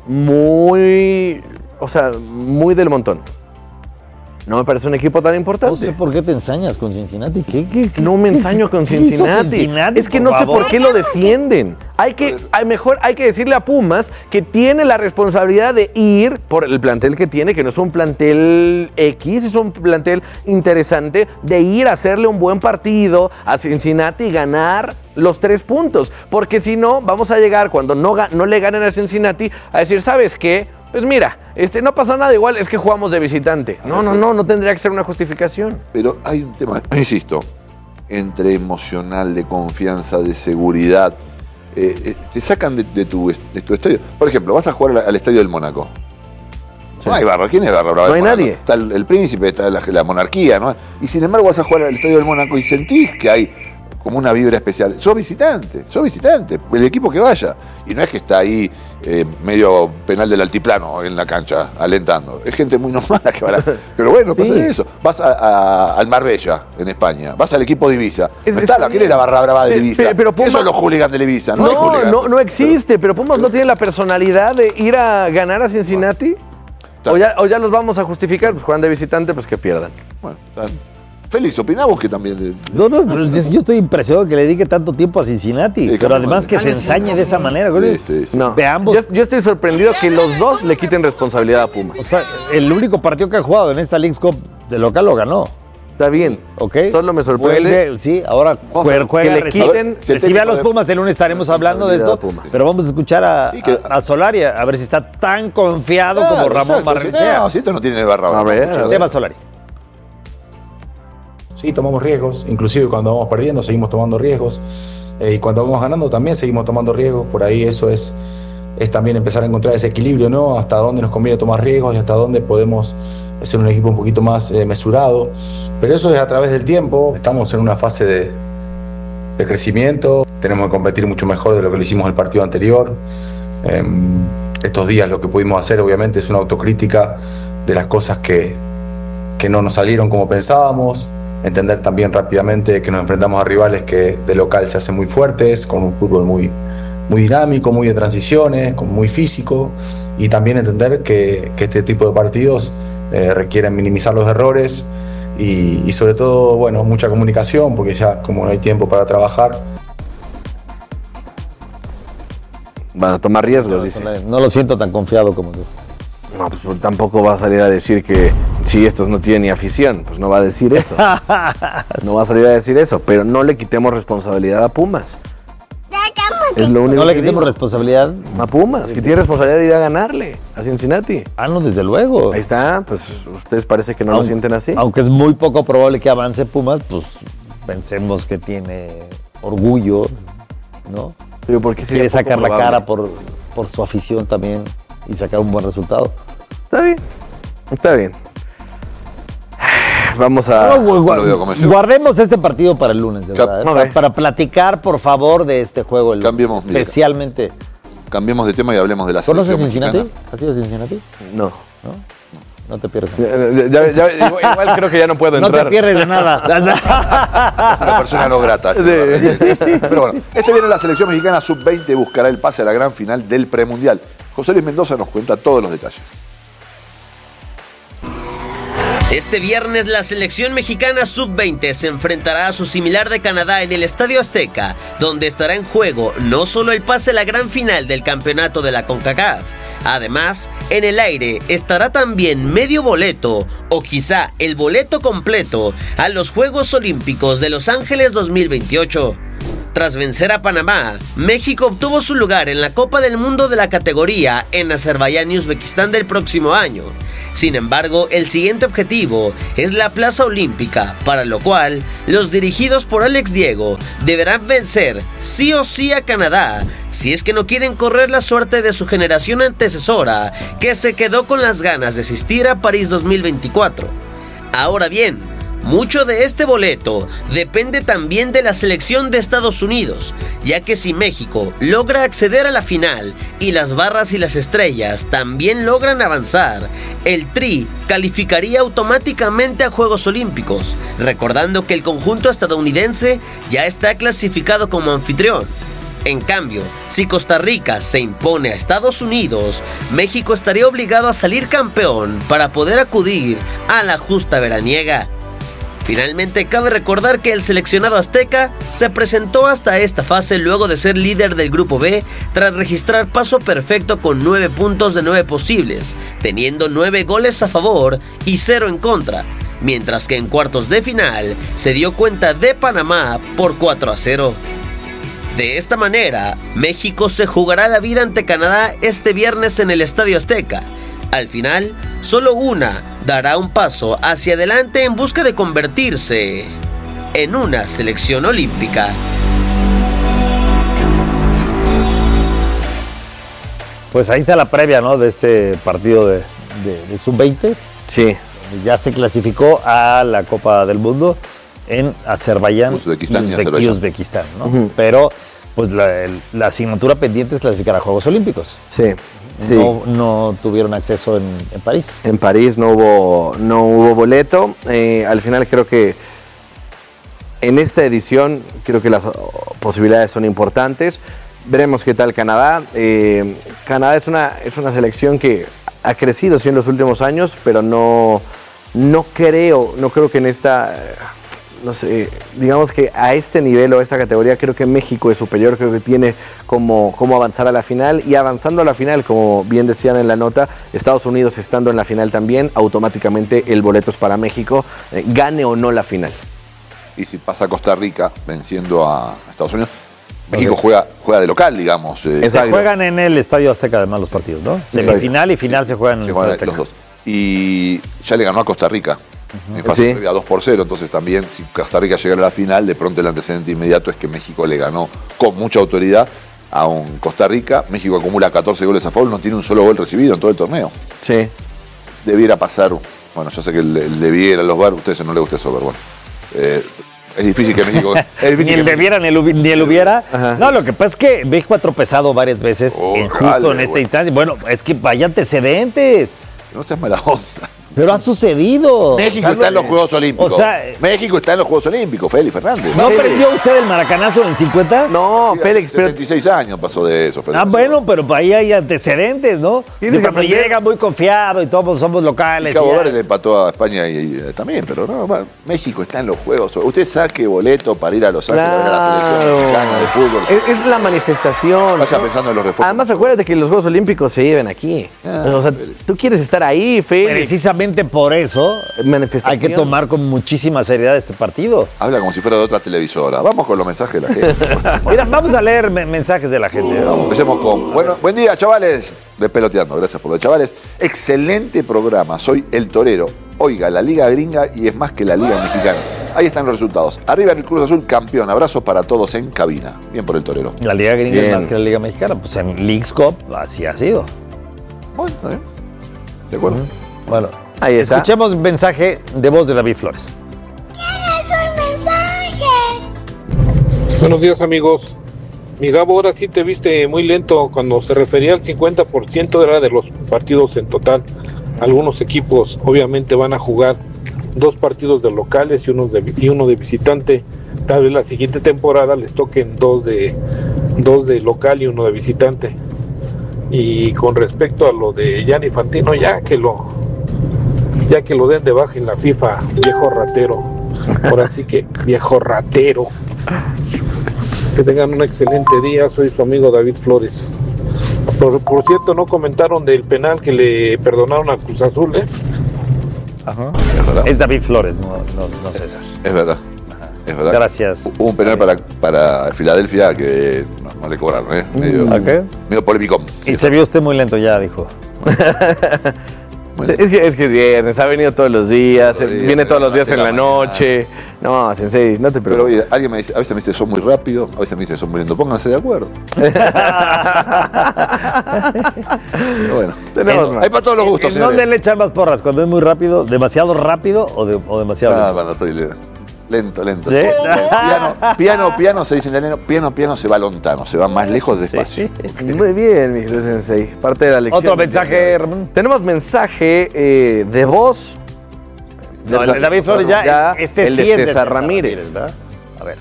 muy... O sea, muy del montón. No me parece un equipo tan importante. No sé por qué te ensañas con Cincinnati. ¿Qué, qué, qué, No me ensaño con qué hizo Cincinnati. Cincinnati, Es que por no sé favor? por qué lo defienden. Hay que, hay mejor, hay que decirle a Pumas que tiene la responsabilidad de ir por el plantel que tiene, que no es un plantel X, es un plantel interesante, de ir a hacerle un buen partido a Cincinnati y ganar los tres puntos. Porque si no, vamos a llegar cuando no, ga- no le ganen a Cincinnati a decir, ¿sabes qué? Pues mira, este, no pasa nada, igual es que jugamos de visitante. No, no, no, no tendría que ser una justificación. Pero hay un tema, insisto, entre emocional, de confianza, de seguridad. Eh, eh, te sacan de, de, tu, de tu estadio. Por ejemplo, vas a jugar al, al estadio del Mónaco. Sí. No hay barra. ¿Quién es barra? brava No del hay Mónaco? nadie. Está el, el príncipe, está la, la monarquía, ¿no? Y sin embargo vas a jugar al estadio del Mónaco y sentís que hay como una vibra especial. Sos visitante, sos visitante, el equipo que vaya. Y no es que está ahí eh, medio penal del altiplano en la cancha, alentando. Es gente muy normal la que va a la... Pero bueno, pasa Sí. eso. Vas a, a- al Marbella, en España. Vas al equipo de Ibiza. Es- no está está la, ¿quién bien. es la barra brava de Pe- Ibiza? pe- pero Puma- Esos son los hooligans de Ibiza. No, hay No, hooligans. no, no existe, pero Pumas no tiene la personalidad de ir a ganar a Cincinnati. Está- O ya, o ya los vamos a justificar, pues juegan de visitante, pues que pierdan. Bueno, está- Félix, opinamos que también... No, no, pero es- yo estoy impresionado que le dedique tanto tiempo a Cincinnati. Sí, pero claro, además madre. que se ensañe de esa manera. güey. Sí, sí, sí. No, De ambos. Yo, yo estoy sorprendido que los dos le quiten responsabilidad a Pumas. O sea, el único partido que ha jugado en esta Leagues Cup de local lo ganó. Está bien, ¿Ok? Solo me sorprende. Vuelve, sí, ahora juega, juega, que le recibe, quiten- si el recibe a técnico los de- Pumas. El lunes estaremos hablando de esto. responsabilidad a Pumas. Pero vamos a escuchar a, Sí, que- a, a Solari, a ver si está tan confiado Claro, como Ramón exacto, sí, Barrenechea. No, si esto no tiene barra brava. A ver, muchachos. a ver. Tema Solari. Sí, tomamos riesgos, inclusive cuando vamos perdiendo seguimos tomando riesgos eh, y cuando vamos ganando también seguimos tomando riesgos, por ahí eso es, es también empezar a encontrar ese equilibrio, ¿no? Hasta dónde nos conviene tomar riesgos y hasta dónde podemos ser un equipo un poquito más eh, mesurado, pero eso es a través del tiempo, estamos en una fase de, de crecimiento, tenemos que competir mucho mejor de lo que lo hicimos el partido anterior. Eh, estos días lo que pudimos hacer obviamente es una autocrítica de las cosas que, que no nos salieron como pensábamos. Entender también rápidamente que nos enfrentamos a rivales que de local se hacen muy fuertes, con un fútbol muy, muy dinámico, muy de transiciones, con muy físico, y también entender que, que este tipo de partidos eh, requieren minimizar los errores y, y sobre todo, bueno, mucha comunicación, porque ya como no hay tiempo para trabajar. Van a tomar riesgos, dice. No lo siento tan confiado como tú. No, pues tampoco va a salir a decir que si estos no tienen ni afición, pues no va a decir eso. No va a salir a decir eso, pero no le quitemos responsabilidad a Pumas. Es lo único No le que quitemos digo. responsabilidad. A Pumas, que tiene responsabilidad de ir a ganarle a Cincinnati. Ah, no, desde luego. Ahí está, pues ustedes parece que no lo Aunque- sienten así. Aunque es muy poco probable que avance Pumas, pues pensemos que tiene orgullo, ¿no? Pero ¿por qué sería Quiere poco sacar la probable? cara por, por su afición también y sacar un buen resultado. Está bien, está bien. Vamos a... No, gu- gu- lo veo como eso. guardemos este partido para el lunes, de Cap- verdad. ¿eh? no, para, ve. para platicar, por favor, de este juego. El lunes. Cambiemos, mira. Especialmente. Cambiemos de tema y hablemos de la ¿Conoces selección Cincinnati? mexicana. ¿Has ido a Cincinnati? No. No te pierdas. Ya- ya- ya- igual, igual creo que ya no puedo No entrar. te pierdes de nada. Es una persona no grata. ese lugar. Pero bueno, este viene la selección mexicana sub veinte buscará el pase a la gran final del premundial. José Luis Mendoza nos cuenta todos los detalles. Este viernes la selección mexicana sub veinte se enfrentará a su similar de Canadá en el Estadio Azteca, donde estará en juego no solo el pase a la gran final del campeonato de la CONCACAF, Además, en el aire estará también medio boleto o quizá el boleto completo a los Juegos Olímpicos de Los Ángeles dos mil veintiocho. Tras vencer a Panamá, México obtuvo su lugar en la Copa del Mundo de la categoría en Azerbaiyán y Uzbekistán del próximo año. Sin embargo, el siguiente objetivo es la plaza olímpica, para lo cual los dirigidos por Alex Diego deberán vencer sí o sí a Canadá, si es que no quieren correr la suerte de su generación antecesora, que se quedó con las ganas de asistir a París dos mil veinticuatro. Ahora bien, mucho de este boleto depende también de la selección de Estados Unidos, ya que si México logra acceder a la final y las barras y las estrellas también logran avanzar, el Tri calificaría automáticamente a Juegos Olímpicos, recordando que el conjunto estadounidense ya está clasificado como anfitrión. En cambio, si Costa Rica se impone a Estados Unidos, México estaría obligado a salir campeón para poder acudir a la justa veraniega. Finalmente, cabe recordar que el seleccionado azteca se presentó hasta esta fase luego de ser líder del Grupo B tras registrar paso perfecto con nueve puntos de nueve posibles, teniendo nueve goles a favor y cero en contra, mientras que en cuartos de final se dio cuenta de Panamá por cuatro a cero. De esta manera, México se jugará la vida ante Canadá este viernes en el Estadio Azteca. Al final, solo una dará un paso hacia adelante en busca de convertirse en una selección olímpica. Pues ahí está la previa, ¿no? De este partido de, de, de sub veinte. Sí. Ya se clasificó a la Copa del Mundo en Azerbaiyán Uzbekistán y y Uzbe- Azerbaiyán. y Uzbekistán, ¿no? Ujú. Pero pues la, el- la asignatura pendiente es clasificar a Juegos Olímpicos. Sí. Sí. No, no tuvieron acceso en, en París. En París no hubo, no hubo boleto. Eh, al final creo que en esta edición creo que las oh, posibilidades son importantes. Veremos qué tal Canadá. Eh, Canadá es una, es una selección que ha crecido sí en los últimos años, pero no, no creo, no creo que en esta, eh, no sé, digamos que a este nivel o a esta categoría creo que México es superior, creo que tiene como, como avanzar a la final, y avanzando a la final, como bien decían en la nota, Estados Unidos estando en la final también, automáticamente el boleto es para México, eh, gane o no la final. Y si pasa Costa Rica venciendo a Estados Unidos, México juega, juega de local, digamos. eh, Se Exacto. juegan en el Estadio Azteca además los partidos, ¿no? Semifinal y final se juegan en se el juegan Estadio los Azteca. dos. Y ya le ganó a Costa Rica. En fase Sí. previa dos por cero, entonces también si Costa Rica llegara a la final, de pronto el antecedente inmediato es que México le ganó con mucha autoridad a un Costa Rica. México acumula catorce goles a favor, no tiene un solo gol recibido en todo el torneo. Sí. Debiera pasar, bueno, yo sé que el, el debiera, los bar, a ustedes no les gusta eso, pero bueno. Eh, es difícil que México... Es difícil Ni que el México- debiera ni el, hubi- ni el hubiera. Ajá. No, lo que pasa es que México ha tropezado varias veces Oh, en, justo dale, en esta güey. instancia. Bueno, es que vaya antecedentes. No seas mala onda. Pero ha sucedido. México Salvo- está en los Juegos Olímpicos. O sea, México está en los Juegos Olímpicos, Félix Fernández. ¿no perdió usted el maracanazo en el cincuenta? No, Félix, pero setenta y seis años pasó de eso, Félix. Ah, bueno, pero ahí hay antecedentes, ¿no? Tienes Y que cuando aprender. llega muy confiado y todos somos locales. Cabo y ya- Verde le empató a España y, y, eh, también, pero no, va, México está en los Juegos. Usted saque boleto para ir a Los Ángeles a ver a la selección mexicana de fútbol. Es, es la manifestación. Vaya ¿no? pensando en los refuerzos. Además, acuérdate que los Juegos Olímpicos se llevan aquí. Ah, o sea, Félix. tú quieres estar ahí, Félix. Precisamente por eso Manifestación. hay que tomar con muchísima seriedad este partido. Habla como si fuera de otra televisora. Vamos con los mensajes de la gente. Mira, vamos a leer me- mensajes de la gente. Vamos, empecemos con. Bueno, buen día, chavales. De Peloteando, gracias por lo, chavales. Excelente programa. Soy el Torero. Oiga, la Liga Gringa y es más que la Liga Mexicana. Ahí están los resultados. Arriba el Cruz Azul, campeón. Abrazos para todos en cabina. Bien por el Torero. La Liga Gringa Bien. es más que la Liga Mexicana. Pues en Leagues Cup así ha sido. Bueno, está bien. De acuerdo. Bueno, Ahí está. escuchemos mensaje de voz de David Flores. Buenos días, amigos. Mi Gabo, ahora sí te viste muy lento. Cuando se refería al cincuenta por ciento era de los partidos en total. Algunos equipos obviamente van a jugar dos partidos de locales y uno de, y uno de visitante. Tal vez la siguiente temporada les toquen dos de, dos de local y uno de visitante. Y con respecto a lo de Gianni Infantino, ya que lo, ya que lo den de baja en la FIFA, viejo ratero. Ahora sí que viejo ratero. Que tengan un excelente día. Soy su amigo David Flores. Por, por cierto, no comentaron del penal que le perdonaron a Cruz Azul, ¿eh? Ajá. Es verdad. Es David Flores, no, no, no César. Es verdad. Es verdad. Gracias. Hubo un penal para, para Filadelfia que no, no le cobraron, ¿eh? Medio, ¿A qué? medio polémico. Y se vio usted muy lento ya, dijo. Es que, es que es viernes, ha venido todos los días, Todos los días, viene todos los a las días en seis la de la noche. No, Sensei, no te Pero preocupes. oye, alguien me dice, a veces me dice son muy rápido, a veces me dice son muy lento. Pónganse de acuerdo. Pero bueno, Tenemos en- más. hay para todos los gustos, ¿En señores. dónde le echan más porras? ¿Cuando es muy rápido? ¿Demasiado rápido o, de- o demasiado Ah, lento? cuando soy lento. Lento, lento. ¿Sí? Piano, piano, piano, se dice en italiano, piano, piano se va lontano, se va más lejos despacio. Muy bien, mi querido Sensei. Parte de la lección. Otro mensaje, Ramón. Tenemos mensaje eh, de voz. No, el de David Flores ya, Ya, este el de sí es César Ramírez. ¿verdad? A ver.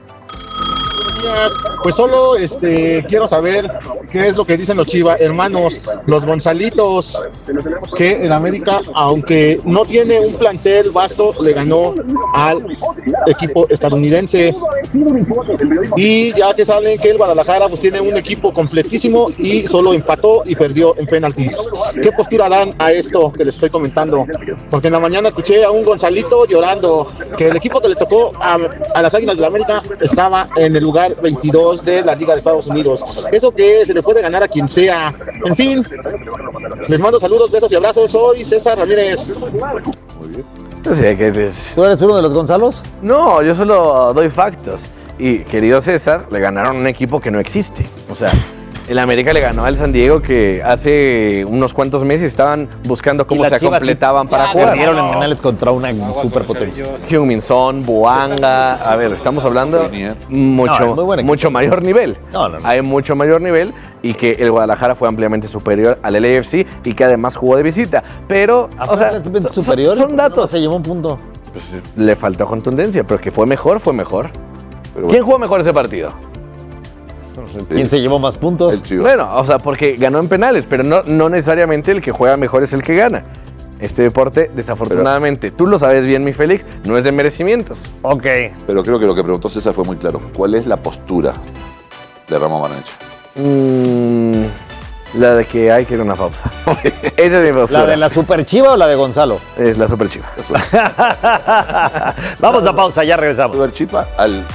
Pues solo este, quiero saber qué es lo que dicen los Chiva hermanos, los Gonzalitos, que en América, aunque no tiene un plantel vasto, le ganó al equipo estadounidense. Y ya que saben que el Guadalajara pues tiene un equipo completísimo y solo empató y perdió en penaltis. ¿Qué postura dan a esto que les estoy comentando? Porque en la mañana escuché a un Gonzalito llorando que el equipo que le tocó a, a las Águilas de la América estaba en el lugar veintidós de la Liga de Estados Unidos. Eso que se le puede ganar a quien sea. En fin, les mando saludos, besos y abrazos. Soy César Ramírez. No sé, ¿qué es? ¿Tú eres uno de los Gonzalos? No, yo solo doy factos. Y, querido César, le ganaron un equipo que no existe. O sea, el América le ganó al San Diego, que hace unos cuantos meses estaban buscando cómo Y las se Chivas completaban sí para jugar. Perdieron en penales contra una superpotencia. Heung-min Son, Buanga. A ver, estamos hablando mucho, No, es muy buen equipo. mucho mayor nivel. No, no, no. Hay mucho mayor nivel y que el Guadalajara fue ampliamente superior al L A F C y que además jugó de visita. Pero, o sea, son, superior. son datos. Se llevó un punto. Pues, le faltó contundencia, pero que fue mejor, fue mejor. ¿Quién jugó mejor ese partido? ¿Quién se llevó más puntos? Bueno, o sea, porque ganó en penales, pero no, no necesariamente el que juega mejor es el que gana. Este deporte, desafortunadamente, tú lo sabes bien, mi Félix, no es de merecimientos. Ok. Pero creo que lo que preguntó César fue muy claro. ¿Cuál es la postura de Ramón Barnechea? Mm, la de que hay que ir a una pausa. Esa es mi postura. ¿La de la Super Chiva o la de Gonzalo? Es la Super Chiva. Vamos a pausa, ya regresamos. Super Chiva al...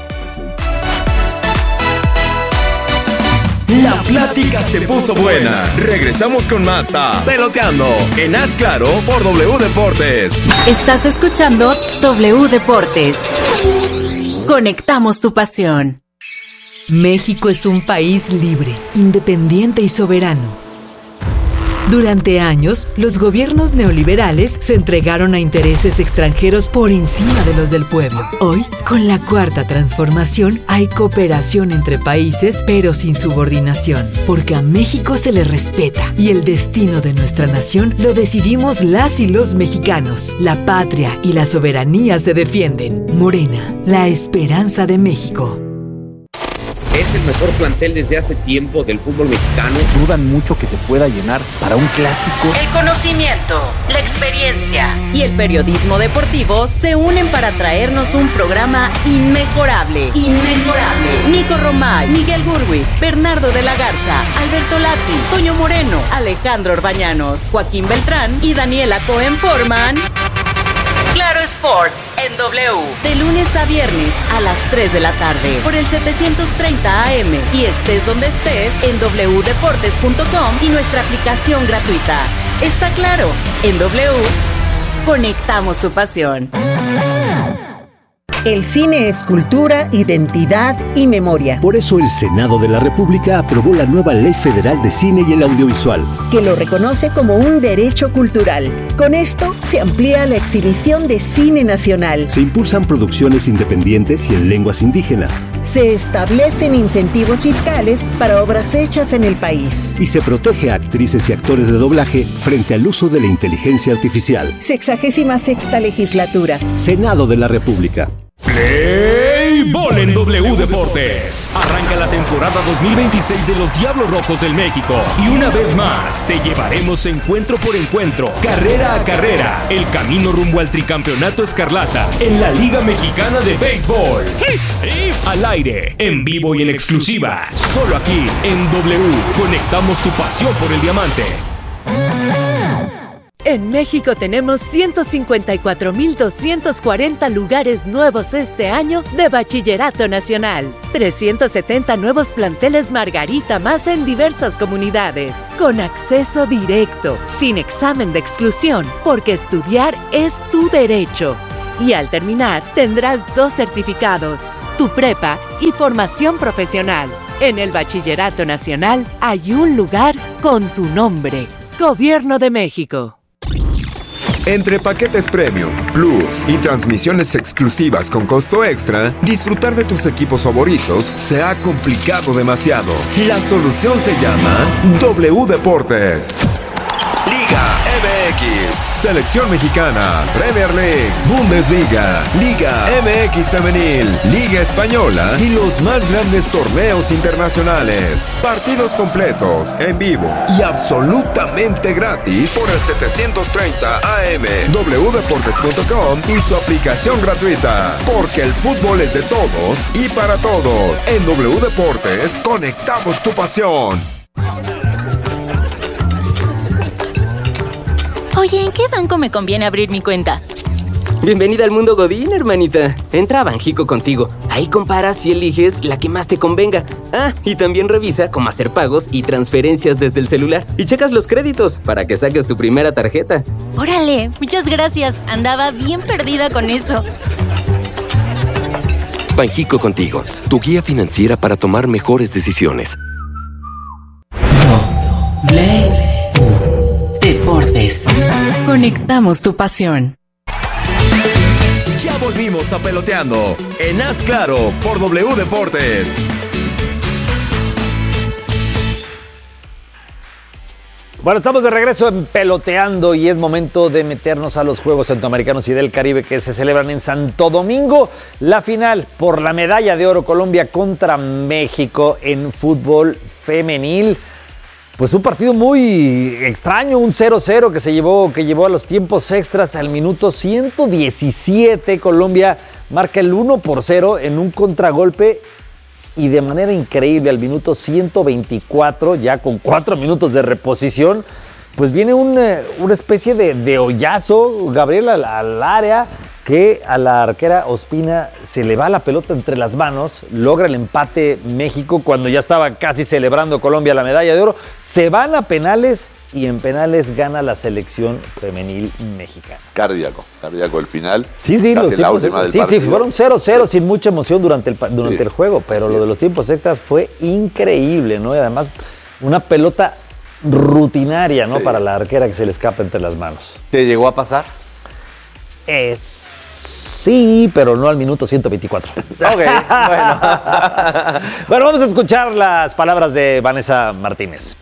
La plática se puso buena. Regresamos con más a Peloteando en Haz Claro por W Deportes. Estás escuchando W Deportes. Conectamos tu pasión. México es un país libre, independiente y soberano. Durante años, los gobiernos neoliberales se entregaron a intereses extranjeros por encima de los del pueblo. Hoy, con la cuarta transformación, hay cooperación entre países, pero sin subordinación, porque a México se le respeta y el destino de nuestra nación lo decidimos las y los mexicanos. La patria y la soberanía se defienden. Morena, la esperanza de México. Es el mejor plantel desde hace tiempo del fútbol mexicano. Dudan mucho que se pueda llenar para un clásico. El conocimiento, la experiencia y el periodismo deportivo se unen para traernos un programa inmejorable. Inmejorable. Nico Romay, Miguel Gurwitz, Bernardo de la Garza, Alberto Lati, Toño Moreno, Alejandro Orbañanos, Joaquín Beltrán y Daniela Cohen forman Claro Sports en W, de lunes a viernes a las tres de la tarde por el setecientos treinta A M y estés donde estés en doble u deportes punto com y nuestra aplicación gratuita. Está claro, en W conectamos tu pasión. El cine es cultura, identidad y memoria. Por eso el Senado de la República aprobó la nueva Ley Federal de Cine y el Audiovisual, que lo reconoce como un derecho cultural. Con esto se amplía la exhibición de cine nacional. Se impulsan producciones independientes y en lenguas indígenas. Se establecen incentivos fiscales para obras hechas en el país. Y se protege a actrices y actores de doblaje frente al uso de la inteligencia artificial. Sexagésima sexta legislatura. Senado de la República. Play Ball en W. W Deportes. Arranca la temporada dos mil veintiséis de los Diablos Rojos del México. Y una vez más, te llevaremos encuentro por encuentro, carrera a carrera, el camino rumbo al tricampeonato escarlata en la Liga Mexicana de Béisbol. Al aire, en vivo y en exclusiva, solo aquí en W. Conectamos tu pasión por el diamante. En México tenemos ciento cincuenta y cuatro mil doscientos cuarenta lugares nuevos este año de Bachillerato Nacional. trescientos setenta nuevos planteles Margarita más en diversas comunidades. Con acceso directo, sin examen de exclusión, porque estudiar es tu derecho. Y al terminar, tendrás dos certificados, tu prepa y formación profesional. En el Bachillerato Nacional hay un lugar con tu nombre. Gobierno de México. Entre paquetes Premium, Plus y transmisiones exclusivas con costo extra, disfrutar de tus equipos favoritos se ha complicado demasiado. La solución se llama W Deportes. Liga M X, Selección Mexicana, Premier League, Bundesliga, Liga M X Femenil, Liga Española y los más grandes torneos internacionales. Partidos completos, en vivo y absolutamente gratis por el setecientos treinta A M, w deportes punto com y su aplicación gratuita. Porque el fútbol es de todos y para todos. En W Deportes, conectamos tu pasión. Oye, ¿en qué banco me conviene abrir mi cuenta? Bienvenida al mundo Godín, hermanita. Entra a Banjico contigo. Ahí comparas y eliges la que más te convenga. Ah, y también revisa cómo hacer pagos y transferencias desde el celular. Y checas los créditos para que saques tu primera tarjeta. Órale, muchas gracias. Andaba bien perdida con eso. Banjico contigo, tu guía financiera para tomar mejores decisiones. W Deportes. Conectamos tu pasión. Ya volvimos a Peloteando en Haz Claro por W Deportes. Bueno, estamos de regreso en Peloteando y es momento de meternos a los Juegos Centroamericanos y del Caribe que se celebran en Santo Domingo. La final por la medalla de oro, Colombia contra México en fútbol femenil. Pues un partido muy extraño, un cero cero que se llevó, que llevó a los tiempos extras al minuto ciento diecisiete. Colombia marca el uno por cero en un contragolpe y de manera increíble al minuto ciento veinticuatro, ya con cuatro minutos de reposición, pues viene un, una especie de, de hoyazo, Gabriel, al, al área, que a la arquera Ospina se le va la pelota entre las manos, logra el empate México cuando ya estaba casi celebrando Colombia la medalla de oro, se van a penales y en penales gana la selección femenil mexicana. Cardíaco, cardíaco el final. Sí, sí, casi los la tiempos última del sí, partido. sí, fueron cero cero sin mucha emoción durante el, durante Sí. el juego, pero lo de los tiempos extras fue increíble, ¿no? Y además una pelota rutinaria, ¿no? Sí. Para la arquera que se le escapa entre las manos. ¿Te llegó a pasar? Es... Sí, pero no al minuto ciento veinticuatro. Ok, bueno. Bueno, vamos a escuchar las palabras de Vanessa Martínez.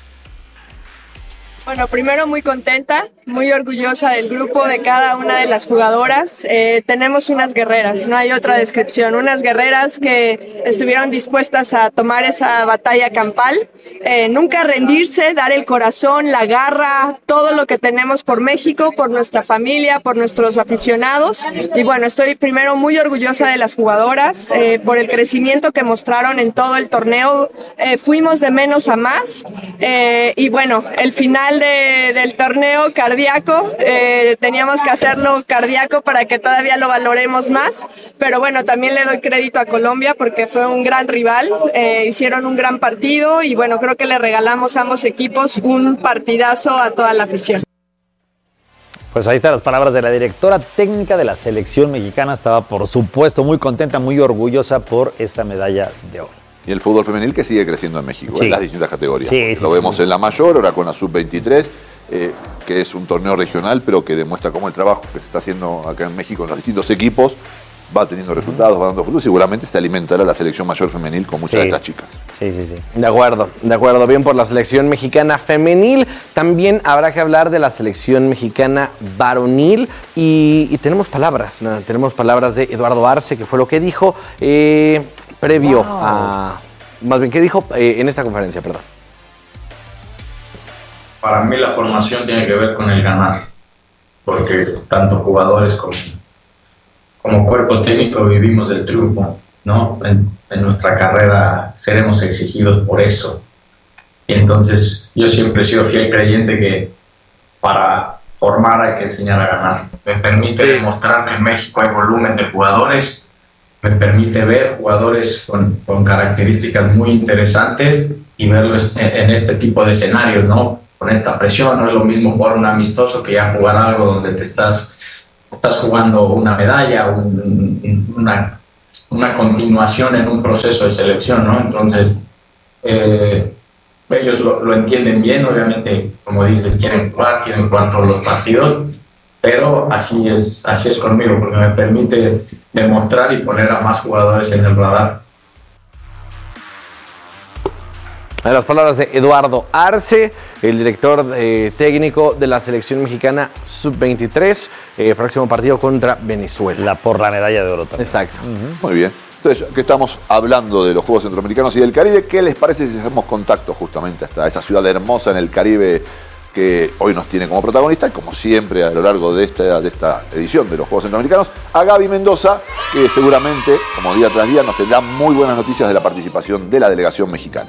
Bueno, primero muy contenta, muy orgullosa del grupo, de cada una de las jugadoras. Eh, tenemos unas guerreras, no hay otra descripción, unas guerreras que estuvieron dispuestas a tomar esa batalla campal, eh, nunca rendirse, dar el corazón, la garra, todo lo que tenemos por México, por nuestra familia, por nuestros aficionados. Y bueno, estoy primero muy orgullosa de las jugadoras, eh, por el crecimiento que mostraron en todo el torneo. Eh, fuimos de menos a más, eh, y bueno, el final De, del torneo cardíaco, eh, teníamos que hacerlo cardíaco para que todavía lo valoremos más, pero bueno, también le doy crédito a Colombia porque fue un gran rival, eh, hicieron un gran partido y bueno, creo que le regalamos a ambos equipos un partidazo a toda la afición. Pues ahí están las palabras de la directora técnica de la selección mexicana, estaba por supuesto muy contenta, muy orgullosa por esta medalla de oro. Y el fútbol femenil que sigue creciendo en México, Sí. en las distintas categorías. Sí, sí, Lo sí, vemos sí. en la mayor, ahora con la sub veintitrés, eh, que es un torneo regional, pero que demuestra cómo el trabajo que se está haciendo acá en México en los distintos equipos va teniendo resultados, va dando frutos, seguramente se alimentará la selección mayor femenil con muchas Sí. de estas chicas. Sí, sí, sí. De acuerdo, de acuerdo. Bien por la selección mexicana femenil. También habrá que hablar de la selección mexicana varonil. Y, y tenemos palabras, ¿no? Tenemos palabras de Eduardo Arce, que fue lo que dijo eh, previo Wow. a... Más bien, ¿qué dijo eh, en esta conferencia? Perdón. Para mí la formación tiene que ver con el ganar, porque tanto jugadores como, como cuerpo técnico vivimos del triunfo, ¿no? En, en nuestra carrera seremos exigidos por eso. Y entonces yo siempre he sido fiel creyente que para formar hay que enseñar a ganar. Me permite demostrar que en México hay volumen de jugadores, me permite ver jugadores con, con características muy interesantes y verlos en, en este tipo de escenarios, ¿no? Con esta presión, no es lo mismo jugar un amistoso que ya jugar algo donde te estás, estás jugando una medalla, un, un, una, una continuación en un proceso de selección, ¿no? Entonces, eh, ellos lo, lo entienden bien, obviamente, como dices, quieren jugar, quieren jugar todos los partidos, pero así es, así es conmigo, porque me permite demostrar y poner a más jugadores en el radar. En las palabras de Eduardo Arce, el director eh, técnico de la selección mexicana sub veintitrés, eh, próximo partido contra Venezuela. La por la medalla de oro también. Exacto. Uh-huh. Muy bien. Entonces, que estamos hablando de los Juegos Centroamericanos y del Caribe, ¿qué les parece si hacemos contacto justamente hasta esa ciudad hermosa en el Caribe que hoy nos tiene como protagonista, y como siempre a lo largo de esta, de esta edición de los Juegos Centroamericanos, a Gaby Mendoza, que seguramente, como día tras día, nos tendrá muy buenas noticias de la participación de la delegación mexicana.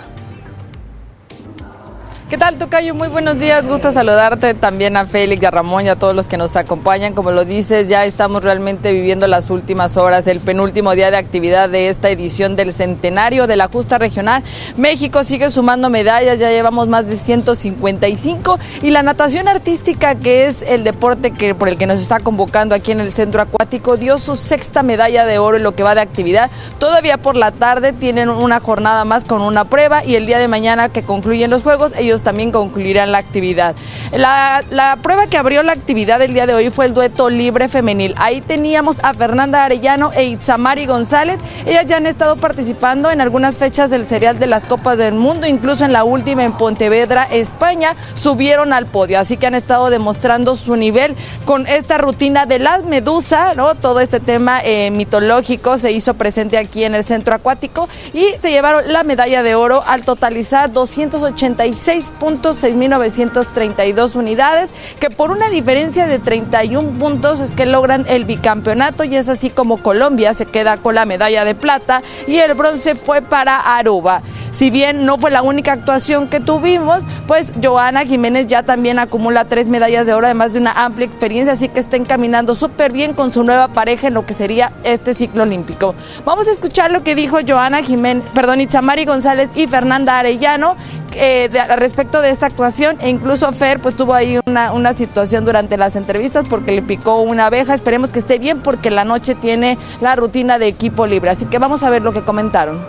¿Qué tal, Tocayo? Muy buenos días, gusto saludarte también a Félix, a Ramón y a todos los que nos acompañan. Como lo dices, ya estamos realmente viviendo las últimas horas, el penúltimo día de actividad de esta edición del centenario de la justa regional. México sigue sumando medallas, ya llevamos más de ciento cincuenta y cinco, y la natación artística, que es el deporte que por el que nos está convocando aquí en el centro acuático, dio su sexta medalla de oro en lo que va de actividad. Todavía por la tarde tienen una jornada más con una prueba, y el día de mañana que concluyen los juegos, ellos también concluirán la actividad. La, la prueba que abrió la actividad el día de hoy fue el dueto libre femenil. Ahí teníamos a Fernanda Arellano e Itzamari González. Ellas ya han estado participando en algunas fechas del serial de las Copas del Mundo, incluso en la última en Pontevedra, España, subieron al podio, así que han estado demostrando su nivel con esta rutina de las medusas, ¿no? Todo este tema eh, mitológico se hizo presente aquí en el centro acuático y se llevaron la medalla de oro al totalizar doscientos ochenta y seis punto seis mil novecientos treinta y dos unidades, que por una diferencia de treinta y un puntos es que logran el bicampeonato, y es así como Colombia se queda con la medalla de plata y el bronce fue para Aruba. Si bien no fue la única actuación que tuvimos, pues Joana Jiménez ya también acumula tres medallas de oro, además de una amplia experiencia, así que está encaminando súper bien con su nueva pareja en lo que sería este ciclo olímpico. Vamos a escuchar lo que dijo Joana Jiménez, perdón, Itzamari González y Fernanda Arellano eh, de, respecto de esta actuación, e incluso Fer pues tuvo ahí una, una situación durante las entrevistas porque le picó una abeja. Esperemos que esté bien porque la noche tiene la rutina de equipo libre, así que vamos a ver lo que comentaron.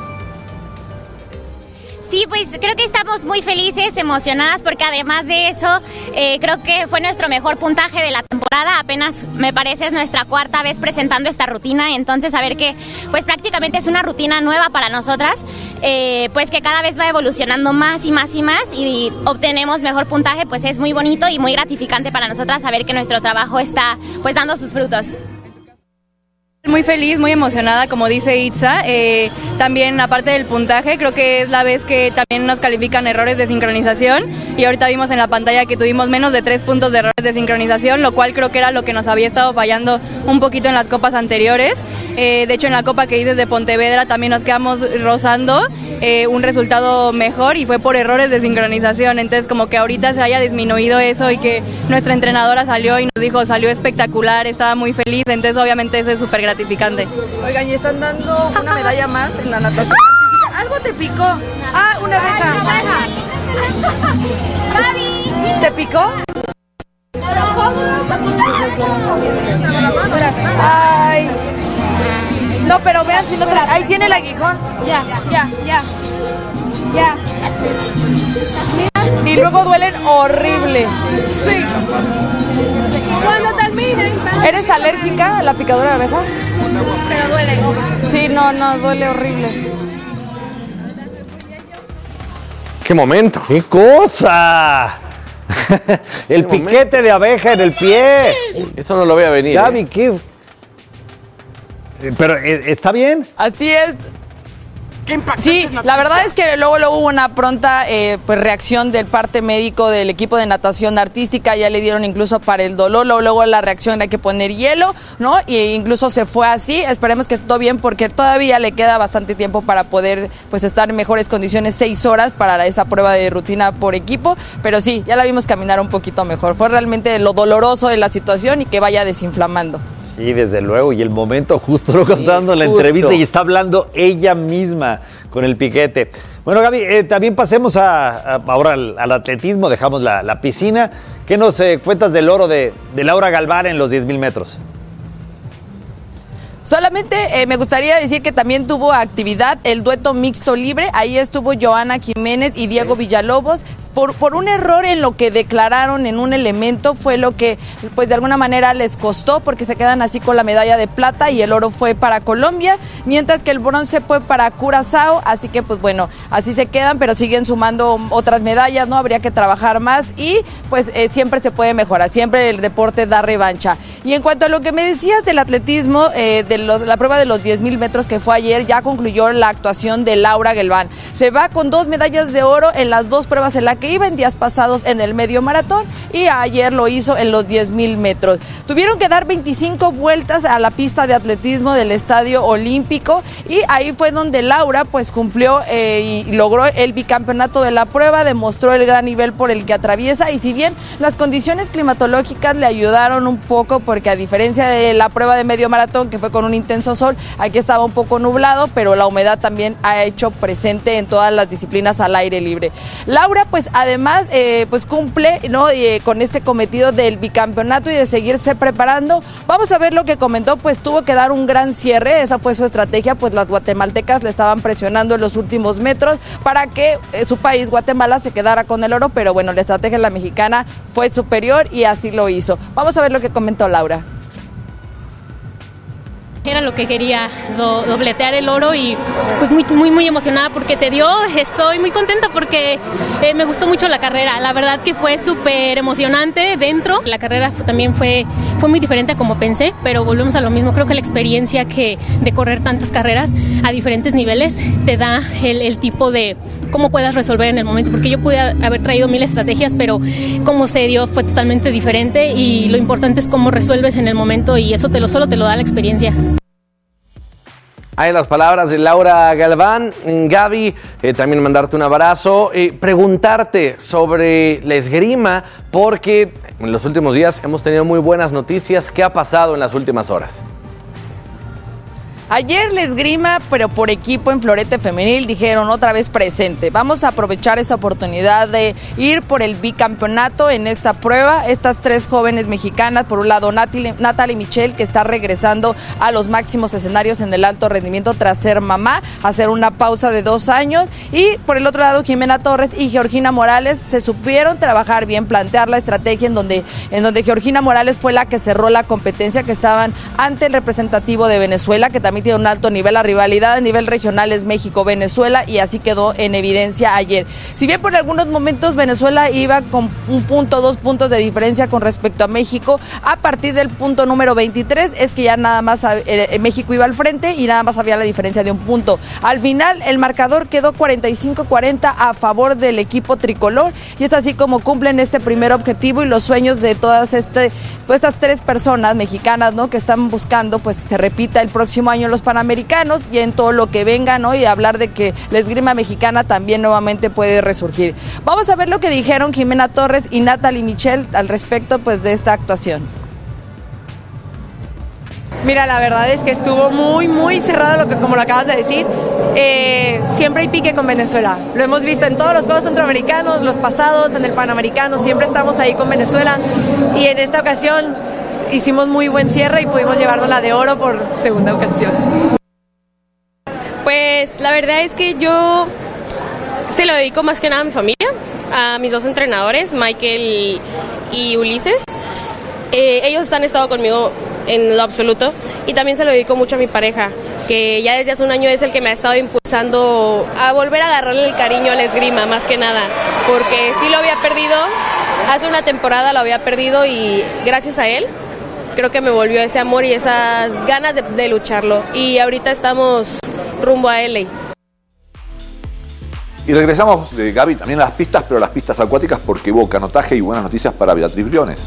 Sí, pues creo que estamos muy felices, emocionadas, porque además de eso, eh, creo que fue nuestro mejor puntaje de la temporada. Apenas, me parece, es nuestra cuarta vez presentando esta rutina, entonces a ver que pues prácticamente es una rutina nueva para nosotras, eh, pues que cada vez va evolucionando más y más y más y obtenemos mejor puntaje, pues es muy bonito y muy gratificante para nosotras saber que nuestro trabajo está pues dando sus frutos. Muy feliz, muy emocionada, como dice Itza. Eh, también, aparte del puntaje, creo que es la vez que también nos califican errores de sincronización, y ahorita vimos en la pantalla que tuvimos menos de tres puntos de errores de sincronización, lo cual creo que era lo que nos había estado fallando un poquito en las copas anteriores. Eh, de hecho, en la copa que dices de Pontevedra también nos quedamos rozando eh, un resultado mejor, y fue por errores de sincronización. Entonces, como que ahorita se haya disminuido eso y que nuestra entrenadora salió y nos dijo, salió espectacular, estaba muy feliz, entonces obviamente eso es súper gratificante. Oigan, y están dando una medalla más en la natación. ¿Algo te picó? Ah, una abeja. ¿Te picó? Ay. No, pero vean si no te... Ahí tiene el aguijón. Ya, ya, ya. Ya. Y luego duelen horrible. Sí. Cuando terminen. ¿Eres alérgica a la picadura de abeja? Pero duele. Sí, no, no, duele horrible. ¡Qué momento! ¡Qué cosa! El ¿Qué piquete momento? De abeja en el pie. Eso no lo voy a venir. Gaby, ¿eh? ¿qué? Pero, ¿está bien? Así es. Sí, la verdad es que luego, luego hubo una pronta eh, pues, reacción del parte médico del equipo de natación artística, ya le dieron incluso para el dolor, luego, luego la reacción hay que poner hielo, ¿no? Y incluso se fue así, esperemos que esté todo bien porque todavía le queda bastante tiempo para poder pues estar en mejores condiciones, seis horas para esa prueba de rutina por equipo, pero sí, ya la vimos caminar un poquito mejor, fue realmente lo doloroso de la situación y que vaya desinflamando. Sí, desde luego, y el momento justo lo que está dando la entrevista y está hablando ella misma con el piquete. Bueno, Gaby, eh, también pasemos a, a, ahora al, al atletismo, dejamos la, la piscina. ¿Qué nos eh, cuentas del oro de, de Laura Galván en los diez mil metros? Solamente eh, me gustaría decir que también tuvo actividad el dueto mixto libre, ahí estuvo Joana Jiménez y Diego Villalobos, por, por un error en lo que declararon en un elemento fue lo que pues de alguna manera les costó porque se quedan así con la medalla de plata y el oro fue para Colombia, mientras que el bronce fue para Curazao, así que pues bueno, así se quedan, pero siguen sumando otras medallas, ¿no? Habría que trabajar más y pues eh, siempre se puede mejorar, siempre el deporte da revancha. Y en cuanto a lo que me decías del atletismo, eh, de los, la prueba de los diez mil metros que fue ayer, ya concluyó la actuación de Laura Galván. Se va con dos medallas de oro en las dos pruebas en las que iba en días pasados en el medio maratón y ayer lo hizo en los diez mil metros. Tuvieron que dar veinticinco vueltas a la pista de atletismo del Estadio Olímpico y ahí fue donde Laura pues cumplió eh, y logró el bicampeonato de la prueba, demostró el gran nivel por el que atraviesa y si bien las condiciones climatológicas le ayudaron un poco porque a diferencia de la prueba de medio maratón que fue con un intenso sol, aquí estaba un poco nublado, pero la humedad también ha hecho presente en todas las disciplinas al aire libre. Laura pues además eh, pues cumple, ¿no? eh, con este cometido del bicampeonato y de seguirse preparando. Vamos a ver lo que comentó, pues tuvo que dar un gran cierre, esa fue su estrategia, pues las guatemaltecas le estaban presionando en los últimos metros para que eh, su país, Guatemala, se quedara con el oro, pero bueno, la estrategia de la mexicana fue superior y así lo hizo. Vamos a ver lo que comentó Laura. Era lo que quería, do, dobletear el oro y pues muy, muy, muy emocionada porque se dio. Estoy muy contenta porque eh, me gustó mucho la carrera. La verdad que fue súper emocionante dentro. La carrera también fue, fue muy diferente a como pensé, pero volvemos a lo mismo. Creo que la experiencia que de correr tantas carreras a diferentes niveles te da el, el tipo de cómo puedas resolver en el momento, porque yo pude haber traído mil estrategias, pero cómo se dio fue totalmente diferente y lo importante es cómo resuelves en el momento y eso te lo solo te lo da la experiencia. Hay las palabras de Laura Galván. Gaby, eh, también mandarte un abrazo, eh, preguntarte sobre la esgrima, porque en los últimos días hemos tenido muy buenas noticias. ¿Qué ha pasado en las últimas horas? Ayer la esgrima, pero por equipo en florete femenil, dijeron otra vez presente. Vamos a aprovechar esa oportunidad de ir por el bicampeonato en esta prueba. Estas tres jóvenes mexicanas, por un lado Natalie, Natalie Michel, que está regresando a los máximos escenarios en el alto rendimiento tras ser mamá, hacer una pausa de dos años. Y por el otro lado Jimena Torres y Georgina Morales se supieron trabajar bien, plantear la estrategia en donde, en donde Georgina Morales fue la que cerró la competencia, que estaban ante el representativo de Venezuela, que también tiene un alto nivel. La rivalidad a nivel regional es México-Venezuela y así quedó en evidencia ayer. Si bien por algunos momentos Venezuela iba con un punto, dos puntos de diferencia con respecto a México, a partir del punto número veintitrés es que ya nada más eh, México iba al frente y nada más había la diferencia de un punto. Al final el marcador quedó cuarenta y cinco cuarenta a favor del equipo tricolor y es así como cumplen este primer objetivo y los sueños de todas este, pues estas tres personas mexicanas, ¿no? Que están buscando pues se repita el próximo año los Panamericanos y en todo lo que venga, ¿no? Y hablar de que la esgrima mexicana también nuevamente puede resurgir. Vamos a ver lo que dijeron Jimena Torres y Natalie Michel al respecto pues de esta actuación. Mira, la verdad es que estuvo muy, muy cerrado, lo que, como lo acabas de decir. Eh, siempre hay pique con Venezuela. Lo hemos visto en todos los Juegos Centroamericanos, los pasados, en el Panamericano, siempre estamos ahí con Venezuela. Y en esta ocasión hicimos muy buen cierre y pudimos llevarnos la de oro por segunda ocasión. Pues la verdad es que yo se lo dedico más que nada a mi familia, a mis dos entrenadores, Michael y Ulises. Eh, ellos han estado conmigo en lo absoluto. Y también se lo dedico mucho a mi pareja, que ya desde hace un año es el que me ha estado impulsando a volver a agarrarle el cariño a la esgrima, más que nada, porque sí lo había perdido, hace una temporada lo había perdido y gracias a él creo que me volvió ese amor y esas ganas de, de lucharlo. Y ahorita estamos rumbo a L A. Y regresamos, de Gaby, también a las pistas, pero a las pistas acuáticas, porque hubo canotaje y buenas noticias para Beatriz Briones.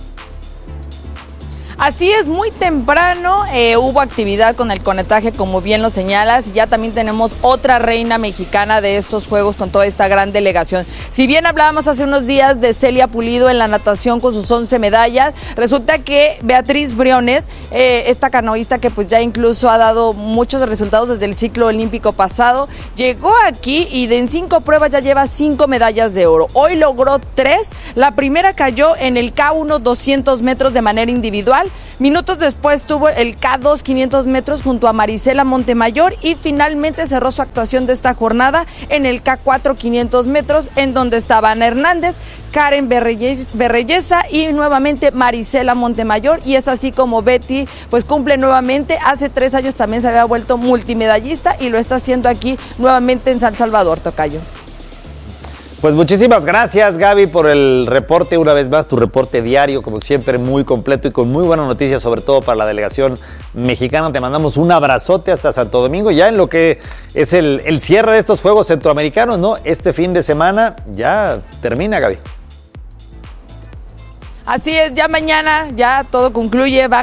Así es, muy temprano eh, hubo actividad con el conetaje, como bien lo señalas. Ya también tenemos otra reina mexicana de estos Juegos con toda esta gran delegación. Si bien hablábamos hace unos días de Celia Pulido en la natación con sus once medallas, resulta que Beatriz Briones, eh, esta canoísta que pues ya incluso ha dado muchos resultados desde el ciclo olímpico pasado, llegó aquí y de en cinco pruebas ya lleva cinco medallas de oro. Hoy logró tres. La primera cayó en el K uno doscientos metros de manera individual. Minutos después tuvo el K dos quinientos metros junto a Marisela Montemayor y finalmente cerró su actuación de esta jornada en el K cuatro quinientos metros, en donde estaba Ana Hernández, Karen Berreyesa y nuevamente Marisela Montemayor. Y es así como Betty pues cumple nuevamente. Hace tres años también se había vuelto multimedallista y lo está haciendo aquí nuevamente en San Salvador, tocayo. Pues muchísimas gracias, Gaby, por el reporte, una vez más, tu reporte diario, como siempre, muy completo y con muy buenas noticias, sobre todo para la delegación mexicana. Te mandamos un abrazote hasta Santo Domingo, ya en lo que es el, el cierre de estos Juegos Centroamericanos, ¿no? Este fin de semana ya termina, Gaby. Así es, ya mañana ya todo concluye.